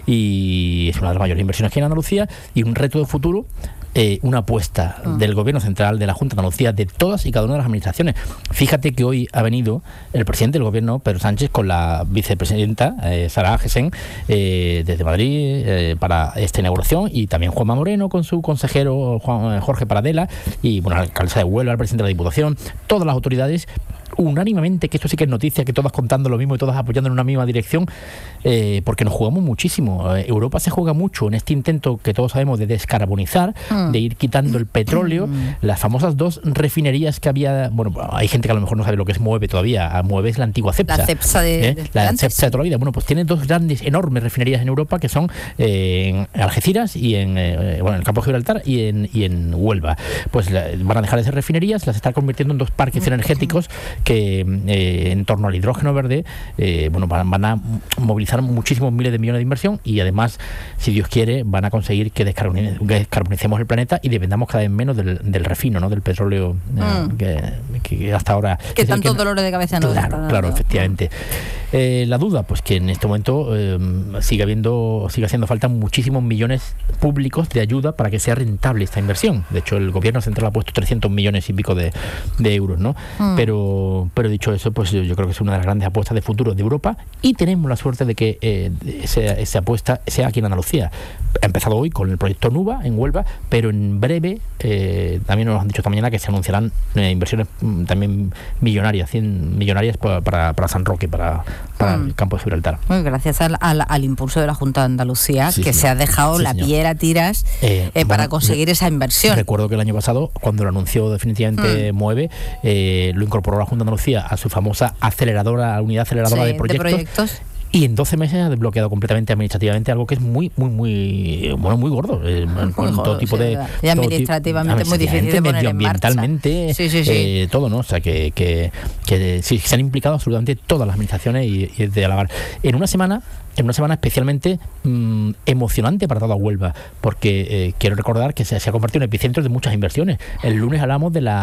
y es una de las mayores inversiones que hay en Andalucía y un reto de futuro. Eh, una apuesta uh. del Gobierno Central, de la Junta de Andalucía, de todas y cada una de las administraciones. Fíjate que hoy ha venido el presidente del Gobierno, Pedro Sánchez, con la vicepresidenta eh, Sara Agesen eh, desde Madrid eh, para esta inauguración, y también Juanma Moreno con su consejero Juan, eh, Jorge Paradela, y bueno, la alcaldesa de Huelva, el presidente de la Diputación, todas las autoridades unánimemente, que esto sí que es noticia, que todas contando lo mismo y todas apoyando en una misma dirección, eh, porque nos jugamos muchísimo. Eh, Europa se juega mucho en este intento que todos sabemos de descarbonizar, mm. de ir quitando el petróleo, mm. las famosas dos refinerías que había. Bueno, hay gente que a lo mejor no sabe lo que es Moeve todavía. Moeve es la antigua Cepsa. La Cepsa de, ¿eh? de la Cepsa de toda la vida. Bueno, pues tiene dos grandes, enormes refinerías en Europa que son eh, en Algeciras y en, eh, bueno, en el campo de Gibraltar y en, y en Huelva. Pues la, van a dejar de ser refinerías, las están convirtiendo en dos parques mm. energéticos que eh, en torno al hidrógeno verde eh, bueno, van, van a movilizar muchísimos miles de millones de inversión, y además, si Dios quiere, van a conseguir que descarbonicemos el planeta y dependamos cada vez menos del, del refino, ¿no? Del petróleo eh, mm. que, que hasta ahora que tanto dolores de cabeza no claro, claro, efectivamente. Eh, la duda, pues que en este momento eh, sigue habiendo sigue haciendo falta muchísimos millones públicos de ayuda para que sea rentable esta inversión. De hecho, el Gobierno Central ha puesto trescientos millones y pico de, de euros, ¿no? Mm. Pero pero dicho eso, pues yo, yo creo que es una de las grandes apuestas de futuro de Europa, y tenemos la suerte de que eh, esa, esa apuesta sea aquí en Andalucía. Ha empezado hoy con el proyecto Nuba en Huelva, pero en breve eh, también nos han dicho esta mañana que se anunciarán eh, inversiones mm, también millonarias, cien millonarias para, para, para San Roque, para, para mm. el campo de Gibraltar. Muy gracias al, al, al impulso de la Junta de Andalucía, sí, que señor. se ha dejado sí, la señor. piedra a tiras eh, eh, para bueno, conseguir esa inversión. Recuerdo que el año pasado, cuando lo anunció definitivamente mm. Moeve, eh, lo incorporó la Junta de Andalucía a su famosa aceleradora, unidad aceleradora sí, de proyectos. De proyectos. Y en doce meses ha desbloqueado completamente administrativamente algo que es muy, muy, muy, bueno, muy gordo. Eh, muy con gordo, todo tipo sí, de. Y administrativamente muy difícil de poner en marcha. Medioambientalmente, sí, sí, sí. Eh, todo, ¿no? O sea, que, que, que sí, se han implicado absolutamente todas las administraciones y, y es de alabar. En una semana. En una semana especialmente mmm, emocionante para toda Huelva, porque eh, quiero recordar que se, se ha convertido en epicentro de muchas inversiones. El lunes hablamos de la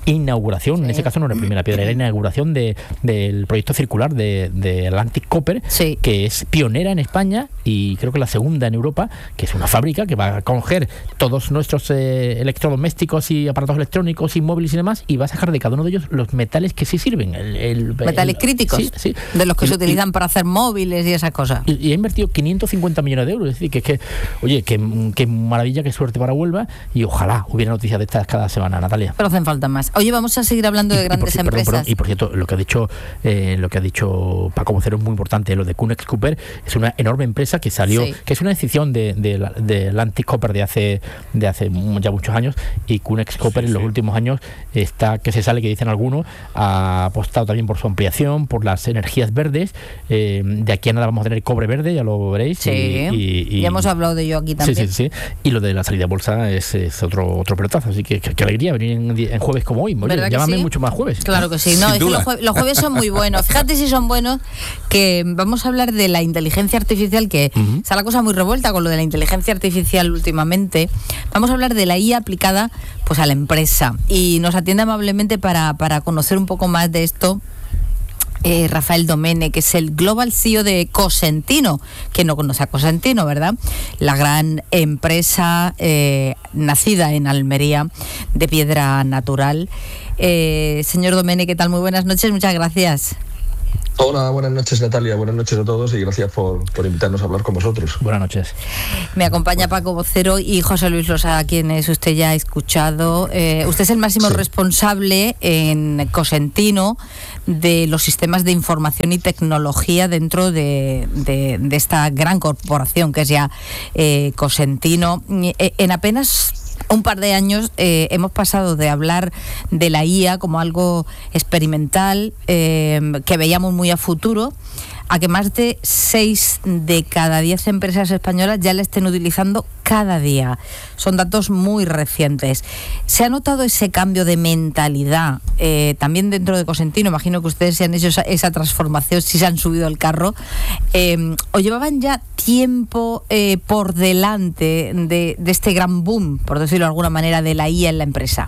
inauguración, en ese caso no era primera piedra, era inauguración de, del proyecto circular de, de Atlantic Copper, sí. que es pionera en España y creo que la segunda en Europa, que es una fábrica que va a coger todos nuestros eh, electrodomésticos y aparatos electrónicos y móviles y demás, y va a sacar de cada uno de ellos los metales que sí sirven. El, el, metales el, críticos, sí, sí. de los que y, se utilizan y, para hacer móviles y esas cosas. Y, y ha invertido quinientos cincuenta millones de euros, es decir, que es que, oye, qué que maravilla, qué suerte para Huelva, y ojalá hubiera noticias de estas cada semana, Natalia. Pero hacen falta más. Oye, vamos a seguir hablando de grandes y, y por, empresas. Perdón, perdón, y por cierto, lo que ha dicho eh, lo que ha dicho Paco Vocero es muy importante. Lo de Cunex Cooper es una enorme empresa que salió, sí. que es una decisión de, de, de, de Atlantic Copper de hace de hace ya muchos años, y Cunex Copper sí, en los sí. últimos años está que se sale, que dicen algunos, ha apostado también por su ampliación, por las energías verdes. Eh, de aquí a nada vamos a tener cobre verde, ya lo veréis. Sí, y, y, y, ya hemos hablado de ello aquí también. Sí, sí, sí. Y lo de la salida a bolsa es, es otro otro pelotazo, así que qué alegría venir en, en jueves como hoy. Oye, llámame sí? mucho más jueves. Claro que sí. No, es que los, jueves, los jueves son muy buenos. Fíjate si son buenos, que vamos a hablar de la inteligencia artificial, que uh-huh. está la cosa muy revuelta con lo de la inteligencia artificial últimamente. Vamos a hablar de la I A aplicada pues a la empresa, y nos atiende amablemente para, para conocer un poco más de esto Eh, Rafael Domene, que es el Global C E O de Cosentino. Quien no conoce a Cosentino, ¿verdad? La gran empresa eh, nacida en Almería de piedra natural. Eh, señor Domene, ¿qué tal? Muy buenas noches, muchas gracias. Hola, buenas noches, Natalia, buenas noches a todos y gracias por, por invitarnos a hablar con vosotros. Buenas noches. Me acompaña Paco Vocero y José Luis Losa, a quienes usted ya ha escuchado. Eh, usted es el máximo sí. responsable en Cosentino de los sistemas de información y tecnología dentro de, de, de esta gran corporación que es ya eh, Cosentino. Eh, en apenas un par de años eh, hemos pasado de hablar de la I A como algo experimental eh, que veíamos muy a futuro, a que más de seis de cada diez empresas españolas ya la estén utilizando cada día. Son datos muy recientes. ¿Se ha notado ese cambio de mentalidad eh, también dentro de Cosentino? Imagino que ustedes se han hecho esa, esa transformación, si se han subido al carro. Eh, ¿O llevaban ya tiempo eh, por delante de, de este gran boom, por decirlo de alguna manera, de la I A en la empresa?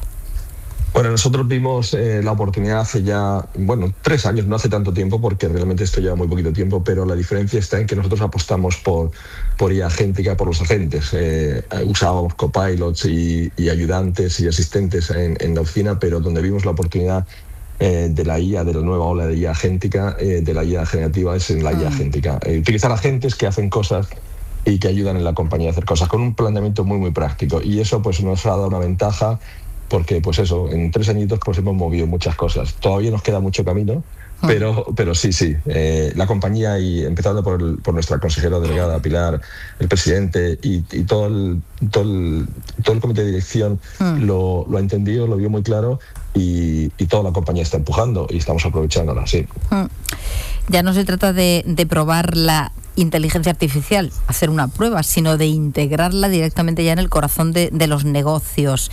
Bueno, nosotros vimos eh, la oportunidad hace ya, bueno, tres años, no hace tanto tiempo, porque realmente esto lleva muy poquito tiempo, pero la diferencia está en que nosotros apostamos por, por I A agéntica, por los agentes. Eh, usábamos copilots y, y ayudantes y asistentes en, en la oficina, pero donde vimos la oportunidad eh, de la I A, de la nueva ola de I A agéntica, eh, de la I A generativa, es en la I A agéntica. Eh, utilizar agentes que hacen cosas y que ayudan en la compañía a hacer cosas, con un planteamiento muy, muy práctico. Y eso pues nos ha dado una ventaja, porque pues eso, en tres añitos pues hemos movido muchas cosas. Todavía nos queda mucho camino, pero, pero sí, sí. Eh, la compañía, y empezando por, el, por nuestra consejera delegada Pilar, el presidente y, y todo, el, todo, el, todo el comité de dirección mm. lo, lo ha entendido, lo vio muy claro, y, y toda la compañía está empujando y estamos aprovechándola, sí. Mm. Ya no se trata de, de probar la inteligencia artificial, hacer una prueba, sino de integrarla directamente ya en el corazón de, de los negocios,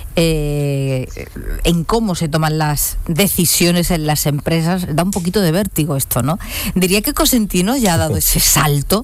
eh, en cómo se toman las decisiones en las empresas. Da un poquito de vértigo esto, ¿no? Diría que Cosentino ya ha dado ese salto.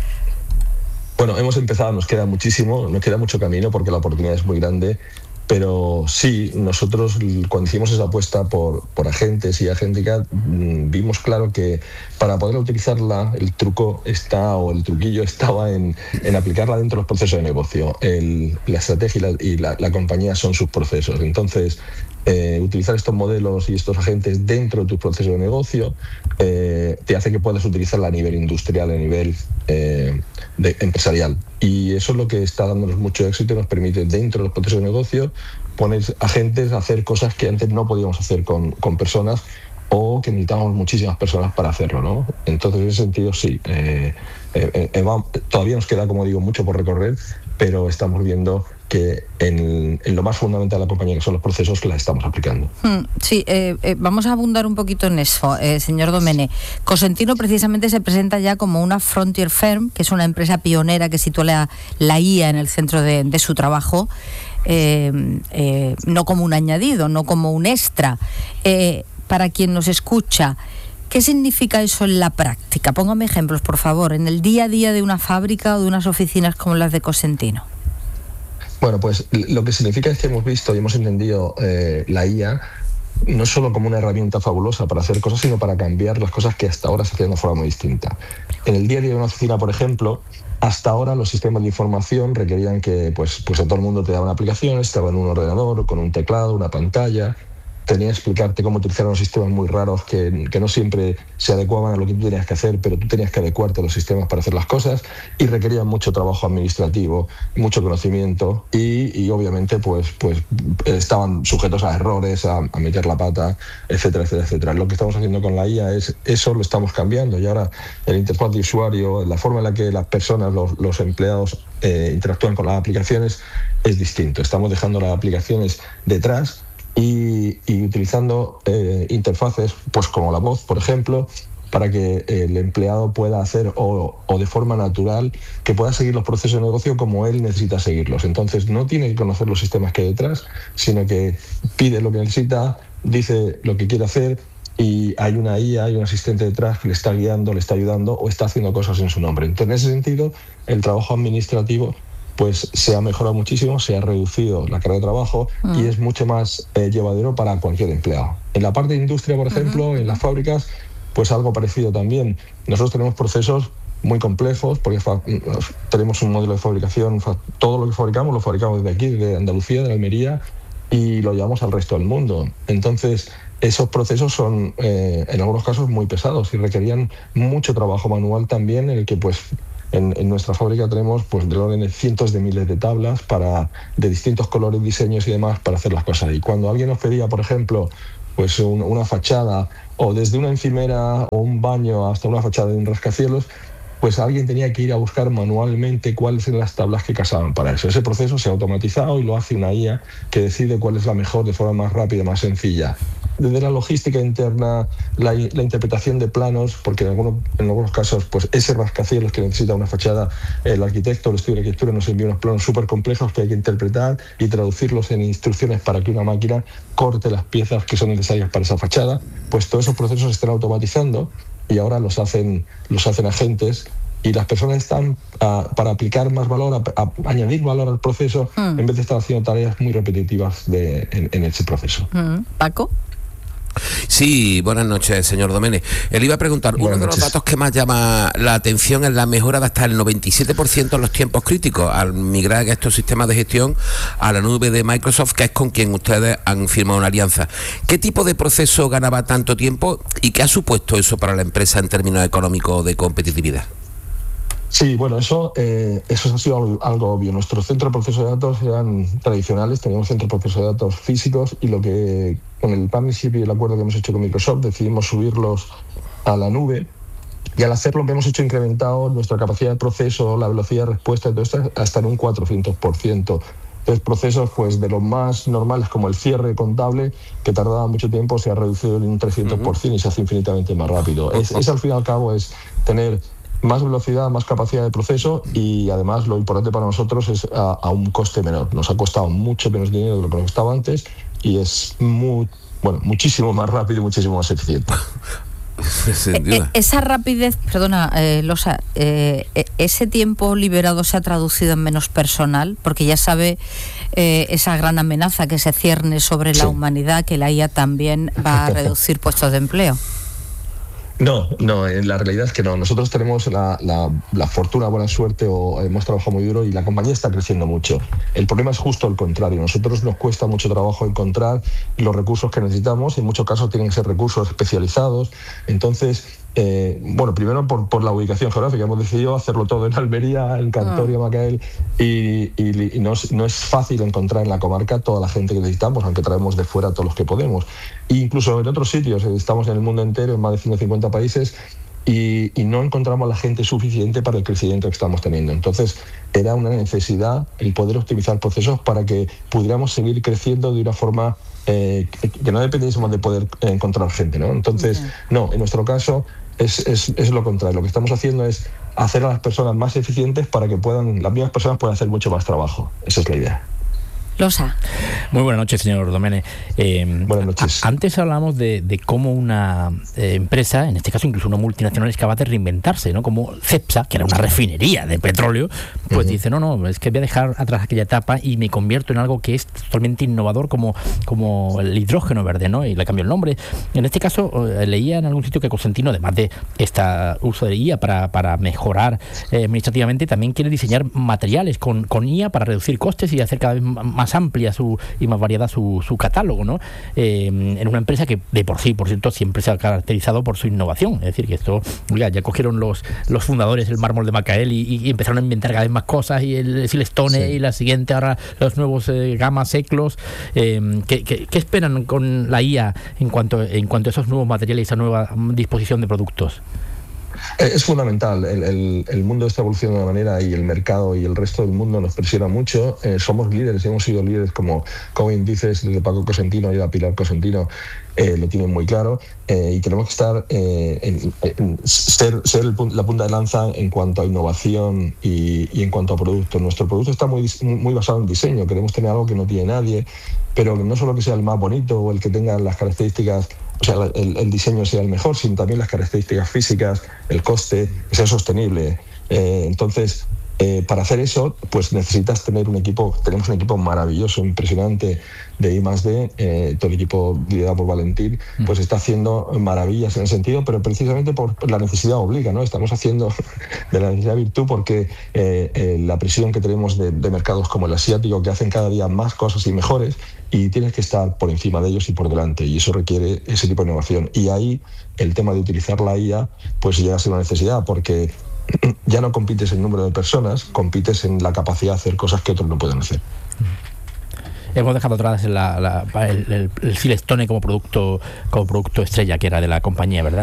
Bueno, hemos empezado, nos queda muchísimo, nos queda mucho camino porque la oportunidad es muy grande. Pero sí, nosotros cuando hicimos esa apuesta por, por agentes y agéntica, vimos claro que para poder utilizarla, el truco está, o el truquillo estaba en, en aplicarla dentro de los procesos de negocio. El, la estrategia y, la, y la, la compañía son sus procesos. Entonces, eh, utilizar estos modelos y estos agentes dentro de tu proceso de negocio eh, te hace que puedas utilizarla a nivel industrial, a nivel eh, de, empresarial. Y eso es lo que está dándonos mucho éxito y nos permite, dentro de los procesos de negocio, poner agentes a hacer cosas que antes no podíamos hacer con, con personas, o que necesitábamos muchísimas personas para hacerlo, ¿no? Entonces, en ese sentido, sí. Eh, eh, eh, va, todavía nos queda, como digo, mucho por recorrer, pero estamos viendo que en, en lo más fundamental de la compañía, que son los procesos, la estamos aplicando. Hmm, sí, eh, eh, vamos a abundar un poquito en eso, eh, señor Domene. Cosentino precisamente se presenta ya como una frontier firm, que es una empresa pionera que sitúa la, la I A en el centro de, de su trabajo, eh, eh, no como un añadido, no como un extra. Eh, para quien nos escucha, ¿qué significa eso en la práctica? Póngame ejemplos, por favor, en el día a día de una fábrica o de unas oficinas como las de Cosentino. Bueno, pues lo que significa es que hemos visto y hemos entendido eh, la I A no solo como una herramienta fabulosa para hacer cosas, sino para cambiar las cosas que hasta ahora se hacían de forma muy distinta. En el día a día de una oficina, por ejemplo, hasta ahora los sistemas de información requerían que pues, pues a todo el mundo te daban aplicaciones, estaba en un ordenador, con un teclado, una pantalla. Tenía que explicarte cómo utilizar unos sistemas muy raros que, que no siempre se adecuaban a lo que tú tenías que hacer, pero tú tenías que adecuarte a los sistemas para hacer las cosas, y requerían mucho trabajo administrativo, mucho conocimiento y, y obviamente pues, pues estaban sujetos a errores, a, a meter la pata, etcétera, etcétera, etcétera. Lo que estamos haciendo con la I A es eso, lo estamos cambiando, y ahora el interfaz de usuario, la forma en la que las personas, los, los empleados eh, interactúan con las aplicaciones es distinto. Estamos dejando las aplicaciones detrás Y, y utilizando eh, interfaces pues como la voz, por ejemplo, para que el empleado pueda hacer o, o de forma natural que pueda seguir los procesos de negocio como él necesita seguirlos. Entonces no tiene que conocer los sistemas que hay detrás, sino que pide lo que necesita, dice lo que quiere hacer, y hay una I A, hay un asistente detrás que le está guiando, le está ayudando o está haciendo cosas en su nombre. Entonces, en ese sentido, el trabajo administrativo pues se ha mejorado muchísimo, se ha reducido la carga de trabajo mm. y es mucho más eh, llevadero para cualquier empleado. En la parte de industria, por ejemplo, uh-huh. en las fábricas, pues algo parecido también. Nosotros tenemos procesos muy complejos, porque fa- tenemos un modelo de fabricación, fa- todo lo que fabricamos lo fabricamos desde aquí, desde Andalucía, de Almería, y lo llevamos al resto del mundo. Entonces, esos procesos son, eh, en algunos casos, muy pesados y requerían mucho trabajo manual también, en el que pues En, en nuestra fábrica tenemos pues del orden de cientos de miles de tablas para, de distintos colores, diseños y demás para hacer las cosas. Y cuando alguien nos pedía, por ejemplo, pues un, una fachada, o desde una encimera o un baño hasta una fachada de un rascacielos, pues alguien tenía que ir a buscar manualmente cuáles eran las tablas que casaban para eso. Ese proceso se ha automatizado y lo hace una I A que decide cuál es la mejor de forma más rápida, más sencilla. Desde la logística interna, la, la interpretación de planos, porque en algunos, en algunos casos pues ese rascacielos que necesita una fachada, el arquitecto, el estudio de arquitectura nos envía unos planos súper complejos que hay que interpretar y traducirlos en instrucciones para que una máquina corte las piezas que son necesarias para esa fachada. Pues todos esos procesos se están automatizando y ahora los hacen, los hacen agentes, y las personas están uh, para aplicar más valor, a, a añadir valor al proceso, mm. en vez de estar haciendo tareas muy repetitivas de, en, en ese proceso. Mm. ¿Paco? Sí, buenas noches, señor Domene. Él iba a preguntar, buenas uno de noches. Los datos que más llama la atención es la mejora de hasta el noventa y siete por ciento en los tiempos críticos al migrar estos sistemas de gestión a la nube de Microsoft, que es con quien ustedes han firmado una alianza. ¿Qué tipo de proceso ganaba tanto tiempo y qué ha supuesto eso para la empresa en términos económicos de competitividad? Sí, bueno, eso, eh, eso ha sido algo obvio. Nuestros centros de proceso de datos eran tradicionales, teníamos centros de proceso de datos físicos, y lo que con el partnership y el acuerdo que hemos hecho con Microsoft decidimos subirlos a la nube, y al hacerlo hemos hecho incrementado nuestra capacidad de proceso, la velocidad de respuesta y todo esto hasta en un cuatrocientos por ciento. Entonces, procesos pues de los más normales, como el cierre contable, que tardaba mucho tiempo, se ha reducido en un trescientos por ciento uh-huh. y se hace infinitamente más rápido. Es, es al fin y al cabo es tener más velocidad, más capacidad de proceso, y además lo importante para nosotros es a, a un coste menor. Nos ha costado mucho menos dinero de lo que nos costaba antes y es muy, bueno, muchísimo más rápido y muchísimo más eficiente. Eh, esa rapidez, perdona, eh, Losa, eh, ese tiempo liberado se ha traducido en menos personal, porque ya sabe eh, esa gran amenaza que se cierne sobre sí. la humanidad, que la I A también va a reducir puestos de empleo. No, no, la realidad es que no. Nosotros tenemos la, la, la fortuna, buena suerte, o hemos trabajado muy duro y la compañía está creciendo mucho. El problema es justo el contrario. A nosotros nos cuesta mucho trabajo encontrar los recursos que necesitamos, y en muchos casos tienen que ser recursos especializados. Entonces, eh, bueno, primero por, por la ubicación geográfica. Hemos decidido hacerlo todo en Almería, en Cantoria, ah. Macael, y, y, y no, es, no es fácil encontrar en la comarca toda la gente que necesitamos, aunque traemos de fuera todos los que podemos. E incluso en otros sitios, estamos en el mundo entero, en más de ciento cincuenta países, y, y no encontramos la gente suficiente para el crecimiento que estamos teniendo. Entonces, era una necesidad el poder optimizar procesos para que pudiéramos seguir creciendo de una forma eh, que, que no dependiésemos de poder encontrar gente, ¿no? Entonces, okay. no, en nuestro caso es, es, es lo contrario. Lo que estamos haciendo es hacer a las personas más eficientes para que puedan, las mismas personas puedan hacer mucho más trabajo. Esa es la idea. Losa. Muy buenas noches, señor Domene. Eh, buenas noches. A, antes hablamos de, de cómo una eh, empresa, en este caso incluso una multinacional, es capaz de reinventarse, ¿no? Como Cepsa, que era una refinería de petróleo, pues uh-huh. dice, no, no, es que voy a dejar atrás aquella etapa y me convierto en algo que es totalmente innovador como, como el hidrógeno verde, ¿no? Y le cambió el nombre. En este caso, eh, leía en algún sitio que Cosentino, además de este uso de I A para, para mejorar eh, administrativamente, también quiere diseñar materiales con, con I A para reducir costes y hacer cada vez más amplia su y más variada su, su catálogo, ¿no? Eh, en una empresa que de por sí, por cierto, siempre se ha caracterizado por su innovación. Es decir, que esto, oiga, ya cogieron los, los fundadores el mármol de Macael y, y empezaron a inventar cada vez más cosas, y el Silestone sí. y la siguiente ahora los nuevos eh, gamas Eclos. Eh, ¿qué, qué, ¿Qué esperan con la I A en cuanto, en cuanto a esos nuevos materiales y esa nueva disposición de productos? Es fundamental. El, el, el mundo está evolucionando de una manera y el mercado y el resto del mundo nos presiona mucho. Eh, somos líderes, hemos sido líderes, como, como bien dices, desde Paco Cosentino y la Pilar Cosentino eh, lo tienen muy claro, eh, y tenemos que estar eh, en, en ser, ser el, la punta de lanza en cuanto a innovación y, y en cuanto a producto. Nuestro producto está muy, muy basado en diseño. Queremos tener algo que no tiene nadie, pero no solo que sea el más bonito o el que tenga las características, o sea, el, el diseño sea el mejor, sino también las características físicas, el coste, que sea sostenible. Eh, entonces, eh, para hacer eso, pues necesitas tener un equipo. Tenemos un equipo maravilloso, impresionante de I más D, eh, todo el equipo liderado por Valentín, pues está haciendo maravillas en ese sentido, pero precisamente por la necesidad obliga, ¿no? Estamos haciendo de la necesidad virtud porque eh, eh, la presión que tenemos de, de mercados como el asiático, que hacen cada día más cosas y mejores, y tienes que estar por encima de ellos y por delante, y eso requiere ese tipo de innovación. Y ahí el tema de utilizar la I A pues llega a ser una necesidad, porque ya no compites en número de personas, compites en la capacidad de hacer cosas que otros no pueden hacer. Hemos dejado atrás la, la, el, el, el Silestone como producto, como producto estrella, que era de la compañía, ¿verdad?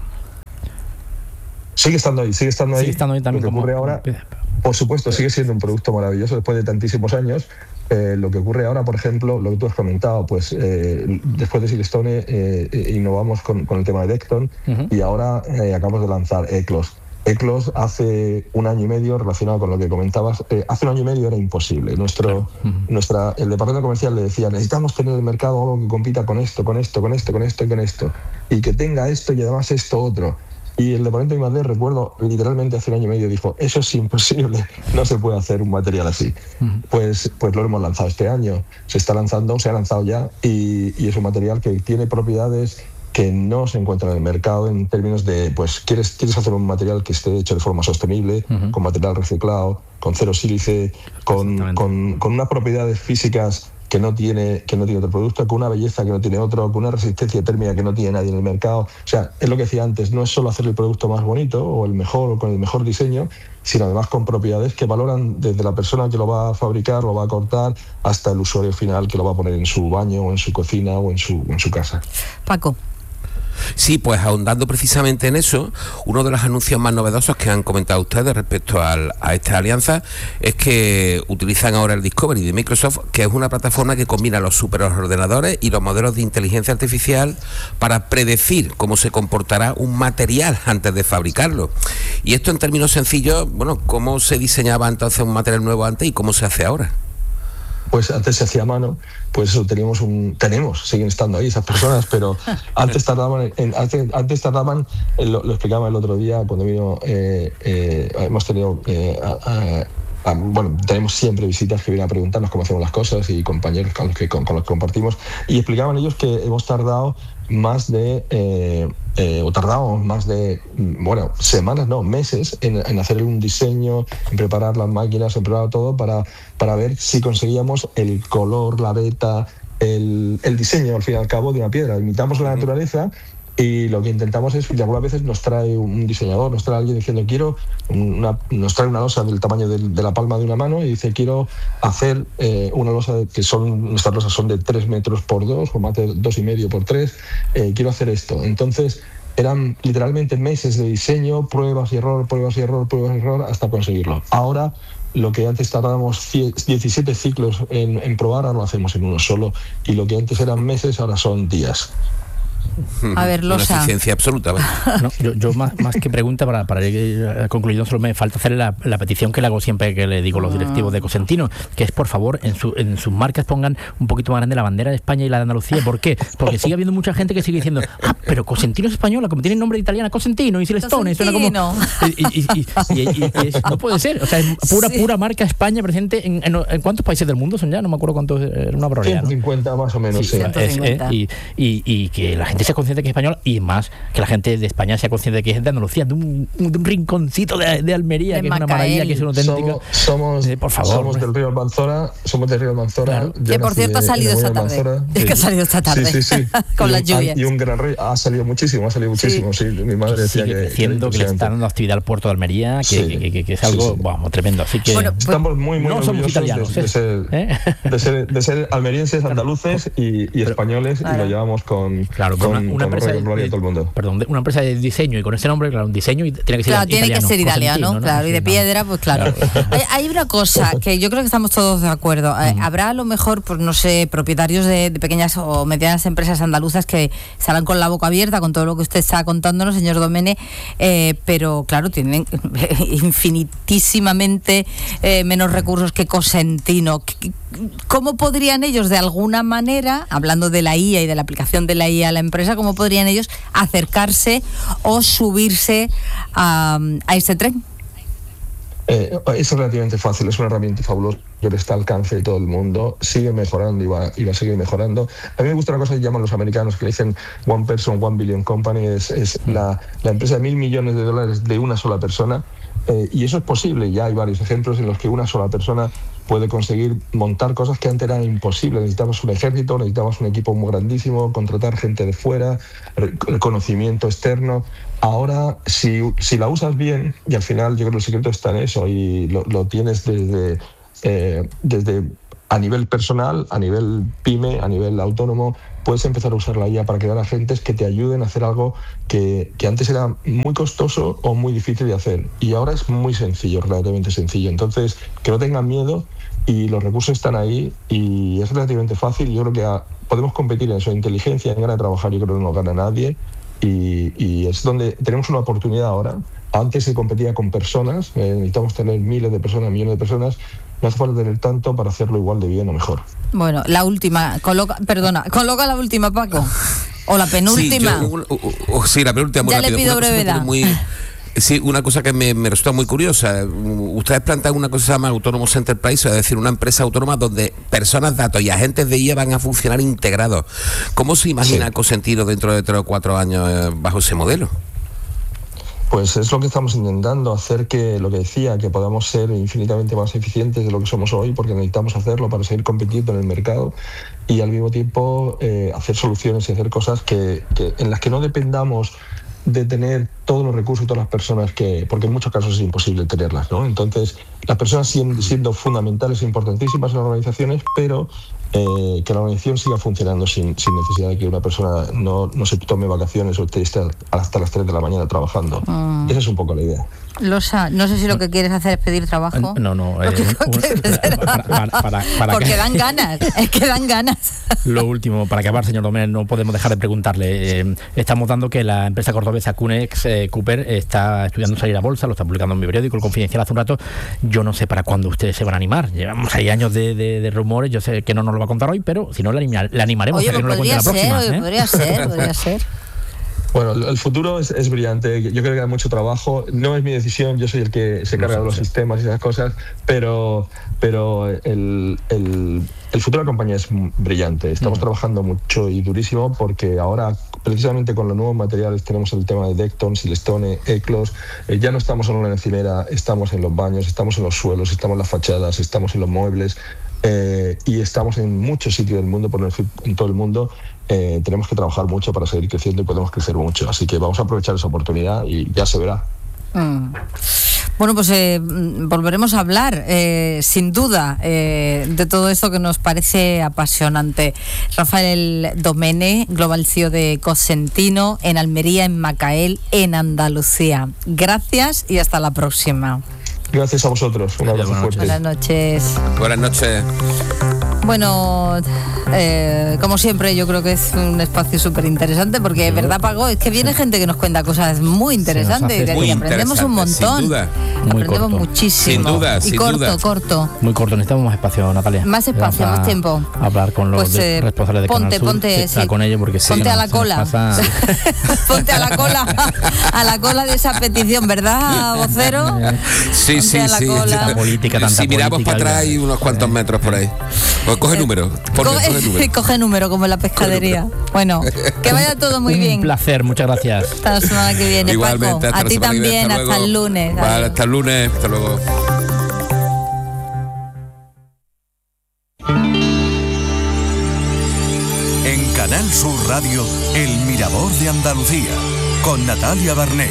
Sigue estando ahí, sigue estando ahí. Sigue estando ahí también. Lo que ocurre ahora, por supuesto, sigue siendo un producto maravilloso después de tantísimos años. Eh, lo que ocurre ahora, por ejemplo, lo que tú has comentado, pues eh, después de Silestone eh, innovamos con, con el tema de Decton, uh-huh. y ahora eh, acabamos de lanzar Eclos. Eclos hace un año y medio, relacionado con lo que comentabas, eh, hace un año y medio era imposible. Nuestro, uh-huh. nuestra, el departamento comercial le decía, necesitamos tener en el mercado algo que compita con esto, con esto, con esto, con esto y con esto, y que tenga esto y además esto otro. Y el departamento de I más D, recuerdo, literalmente hace un año y medio dijo, eso es imposible, no se puede hacer un material así. Uh-huh. Pues, pues lo hemos lanzado este año, se está lanzando, se ha lanzado ya, y, y es un material que tiene propiedades que no se encuentran en el mercado en términos de, pues, quieres, quieres hacer un material que esté hecho de forma sostenible, uh-huh. con material reciclado, con cero sílice, con, con, con unas propiedades físicas que no tiene que no tiene otro producto, con una belleza que no tiene otro, con una resistencia térmica que no tiene nadie en el mercado. O sea, es lo que decía antes, no es solo hacer el producto más bonito o el mejor o con el mejor diseño, sino además con propiedades que valoran desde la persona que lo va a fabricar, lo va a cortar, hasta el usuario final que lo va a poner en su baño o en su cocina o en su, en su casa. Paco. Sí, pues ahondando precisamente en eso, uno de los anuncios más novedosos que han comentado ustedes respecto al, a esta alianza es que utilizan ahora el Discovery de Microsoft, que es una plataforma que combina los superordenadores y los modelos de inteligencia artificial para predecir cómo se comportará un material antes de fabricarlo. Y esto en términos sencillos, bueno, ¿cómo se diseñaba entonces un material nuevo antes y cómo se hace ahora? Pues antes se hacía a mano, pues eso teníamos un, tenemos, siguen estando ahí esas personas, pero antes tardaban, en, antes, antes tardaban, lo, lo explicaba el otro día cuando vino, eh, eh, hemos tenido, eh, a, a, a, bueno, tenemos siempre visitas que vienen a preguntarnos cómo hacemos las cosas y compañeros con los que, con, con los que compartimos, y explicaban ellos que hemos tardado más de, eh, eh, o tardamos más de, bueno, semanas, no, meses en, en hacer un diseño, en preparar las máquinas, en preparar todo para, para ver si conseguíamos el color, la veta, el, el diseño, al fin y al cabo, de una piedra. Imitamos la naturaleza y lo que intentamos es, y algunas veces nos trae un diseñador, nos trae alguien diciendo, quiero, una, nos trae una losa del tamaño de, de la palma de una mano y dice, quiero hacer eh, una losa de, que son, nuestras losas son de tres metros por dos o más de dos y medio por tres, eh, quiero hacer esto. Entonces eran literalmente meses de diseño, pruebas y error, pruebas y error, pruebas y error, hasta conseguirlo. Ahora, lo que antes tardábamos diecisiete ciclos en, en probar, ahora lo hacemos en uno solo, y lo que antes eran meses, ahora son días. A ver, Losa. Una eficiencia absoluta. ¿Vale? No, yo, yo más, más que pregunta, para, para ir concluyendo, solo me falta hacer la, la petición que le hago siempre que le digo a los directivos de Cosentino, que es, por favor, en, su, en sus marcas pongan un poquito más grande la bandera de España y la de Andalucía. ¿Por qué? Porque sigue habiendo mucha gente que sigue diciendo, ah, pero Cosentino es española, como tiene nombre de italiana, Cosentino y Silestone, suena como... Y, y, y, y, y, y es, no puede ser, o sea, es pura, sí. pura marca España presente en, en, en ¿cuántos países del mundo son ya? No me acuerdo cuántos, era una probabilidad, ¿no? ciento cincuenta más o menos, sí. sí. Es, es, y, y, y que la gente sea consciente que es española, y más que la gente de España sea consciente de que es de Andalucía, de un, de un rinconcito de, de Almería, de que Macael. Es una maravilla, que es una auténtica. Somos, somos, eh, por favor, somos del río Almanzora, somos del río Almanzora. Claro. Que por cierto ha salido esta tarde. Es sí. que ha salido esta tarde. Sí, sí, sí. Con y las un, lluvias. Y un gran río, ha salido muchísimo, ha salido muchísimo, sí. sí. Mi madre decía sigue que. Creciendo, que, que le está dando actividad al puerto de Almería, que, sí. que, que, que, que es algo sí, sí. Wow, tremendo. Así que bueno, pues, estamos muy, muy no somos italianos, de, de, ser, ¿eh? de, ser, de ser almerienses, andaluces y, y españoles, claro. y lo llevamos con, claro, con, una, una con empresa de, gloria a todo el mundo. Perdón, una empresa de diseño y con ese nombre, claro, un diseño y tiene que ser claro, italiano. Tiene que ser italiano, ¿no? Claro, y de piedra, pues claro. hay, hay una cosa que yo creo que estamos todos de acuerdo. Eh, habrá a lo mejor, pues no sé, propietarios de, de pequeñas o medianas empresas andaluzas que estarán con la boca abierta con todo lo que usted está contándonos, señor Domene, eh, pero claro, tienen infinitísimamente eh, menos recursos que Cosentino. ¿Cómo podrían ellos, de alguna manera, hablando de la I A y de la aplicación de la I A a la empresa, cómo podrían ellos acercarse o subirse a, a este tren? Eh, es relativamente fácil, es una herramienta fabulosa que está al alcance de todo el mundo, sigue mejorando y va, y va a seguir mejorando. A mí me gusta una cosa que llaman los americanos, que le dicen One Person, One Billion Company, es, es la, la empresa de mil millones de dólares de una sola persona, eh, y eso es posible. Ya hay varios ejemplos en los que una sola persona puede conseguir montar cosas que antes eran imposibles. Necesitamos un ejército, necesitamos un equipo muy grandísimo, contratar gente de fuera, el conocimiento externo. Ahora, si, si la usas bien, y al final yo creo que el secreto está en eso, y lo, lo tienes desde, eh, desde a nivel personal, a nivel pyme, a nivel autónomo, puedes empezar a usar la I A para crear agentes que te ayuden a hacer algo que, que antes era muy costoso o muy difícil de hacer. Y ahora es muy sencillo, relativamente sencillo. Entonces, que no tengan miedo, y los recursos están ahí y es relativamente fácil. Yo creo que a, podemos competir en su inteligencia, en ganas de trabajar, yo creo que no gana nadie. Y, y es donde tenemos una oportunidad ahora. Antes se competía con personas, eh, necesitamos tener miles de personas, millones de personas. No hace falta tener tanto para hacerlo igual de bien o mejor. Bueno, la última, coloca, perdona, coloca la última, Paco. O la penúltima. Sí, yo, o, o, sí la penúltima. Ya le pido brevedad. Muy, sí, una cosa que me, me resulta muy curiosa. Ustedes plantean una cosa que se llama Autonomous Enterprise, es decir, una empresa autónoma donde personas, datos y agentes de I A van a funcionar integrados. ¿Cómo se imagina sí. Cosentino dentro de tres o cuatro años eh, bajo ese modelo? Pues es lo que estamos intentando, hacer que, lo que decía, que podamos ser infinitamente más eficientes de lo que somos hoy, porque necesitamos hacerlo para seguir compitiendo en el mercado, y al mismo tiempo eh, hacer soluciones y hacer cosas que, que en las que no dependamos de tener todos los recursos y todas las personas que, porque en muchos casos es imposible tenerlas, ¿no? Entonces, las personas siendo, siendo fundamentales e importantísimas en las organizaciones, pero eh, que la organización siga funcionando sin, sin necesidad de que una persona no, no se tome vacaciones o esté hasta las tres de la mañana trabajando. Mm. Esa es un poco la idea. Losa, no sé si lo que quieres hacer es pedir trabajo. No, no. Eh, para, para, para, para Porque que, dan ganas, es que dan ganas. Lo último, para acabar, señor Domene, no podemos dejar de preguntarle. Eh, estamos dando que la empresa cordobesa Cunex eh, Cooper está estudiando salir a bolsa, lo está publicando en mi periódico, El Confidencial, hace un rato. Yo no sé para cuándo ustedes se van a animar. Llevamos ahí años de, de, de rumores, yo sé que no nos lo va a contar hoy, pero si no, le, animar, le animaremos. Oye, a que no lo cuente la próxima. Oye, ¿eh? podría ser, podría ser. Bueno, el futuro es, es brillante. Yo creo que hay mucho trabajo. No es mi decisión, yo soy el que se carga de los sistemas y esas cosas, pero, pero el, el, el futuro de la compañía es brillante. Estamos mm. trabajando mucho y durísimo porque ahora, precisamente con los nuevos materiales, tenemos el tema de Decton, Silestone, Eclos. Eh, ya no estamos en una encimera, estamos en los baños, estamos en los suelos, estamos en las fachadas, estamos en los muebles. Eh, y estamos en muchos sitios del mundo, por no decir en todo el mundo. Eh, tenemos que trabajar mucho para seguir creciendo y podemos crecer mucho, así que vamos a aprovechar esa oportunidad y ya se verá. Mm. Bueno, pues eh, volveremos a hablar, eh, sin duda, eh, de todo esto que nos parece apasionante. Rafael Domene, Global C E O de Cosentino, en Almería, en Macael, en Andalucía. Gracias y hasta la próxima. Gracias a vosotros. Un abrazo fuerte. Buenas noches. Buenas noches. Bueno, eh, como siempre, yo creo que es un espacio súper interesante porque, es verdad, Paco, es que viene gente que nos cuenta cosas muy interesantes y de aquí aprendemos un montón. Sin duda. Aprendemos muchísimo. Sin duda, y sin corto, duda. corto. Muy corto, necesitamos más espacio, Natalia. Más espacio, Vamos más a tiempo. Hablar con los Pues, de- eh, responsables de ponte, Canal Sur. ponte, Sí, está sí. con ellos porque sí, Ponte a no, la se nos cola. pasa- Ponte a la cola, a la cola de esa petición, ¿verdad, vocero? Sí, Ponte sí, a la sí. cola. Tanta política, tanta si miramos política, para atrás hay unos cuantos metros por ahí. Pues coge número. Ponle, Coge, coge número. coge número, como en la pescadería. Bueno, que vaya todo muy Un bien. placer, muchas gracias. Hasta la semana que viene, Igualmente, Paco. hasta A la ti semana que viene, también, hasta hasta, luego. el lunes. Vale, Adiós. hasta el lunes. Hasta luego. En Canal Sur Radio, El Mirador de Andalucía, con Natalia Barnés.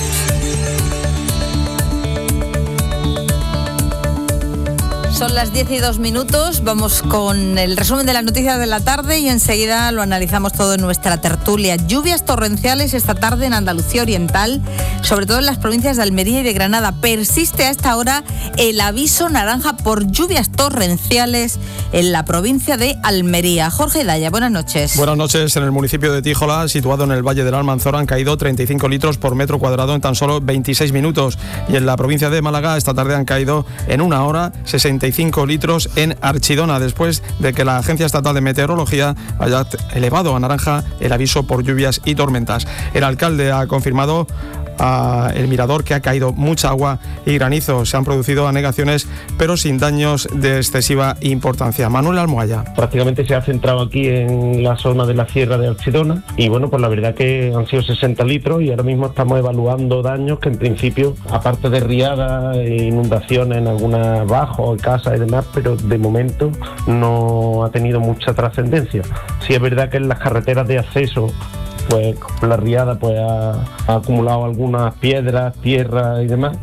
Son las diez y dos minutos, vamos con el resumen de las noticias de la tarde y enseguida lo analizamos todo en nuestra tertulia. Lluvias torrenciales esta tarde en Andalucía Oriental, sobre todo en las provincias de Almería y de Granada. Persiste a esta hora el aviso naranja por lluvias torrenciales en la provincia de Almería. Jorge Daya, buenas noches. Buenas noches. En el municipio de Tíjola, situado en el Valle del Almanzora, han caído treinta y cinco litros por metro cuadrado en tan solo veintiséis minutos. Y en la provincia de Málaga, esta tarde han caído en una hora sesenta y cinco litros en Archidona, después de que la Agencia Estatal de Meteorología haya elevado a naranja el aviso por lluvias y tormentas. El alcalde ha confirmado a El Mirador que ha caído mucha agua y granizo. Se han producido anegaciones, pero sin daños de excesiva importancia. Manuel Almohaya. Prácticamente se ha centrado aquí en la zona de la Sierra de Archidona y bueno, pues la verdad que han sido sesenta litros y ahora mismo estamos evaluando daños que en principio, aparte de riadas e inundaciones en algunas bajos, casas y demás, pero de momento no ha tenido mucha trascendencia. Sí es verdad que en las carreteras de acceso, pues la riada pues ha, ha acumulado algunas piedras, tierra y demás.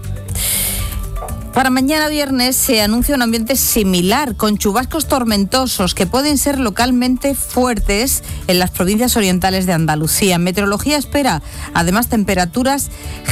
Para mañana viernes se anuncia un ambiente similar, con chubascos tormentosos que pueden ser localmente fuertes en las provincias orientales de Andalucía. Meteorología espera, además, temperaturas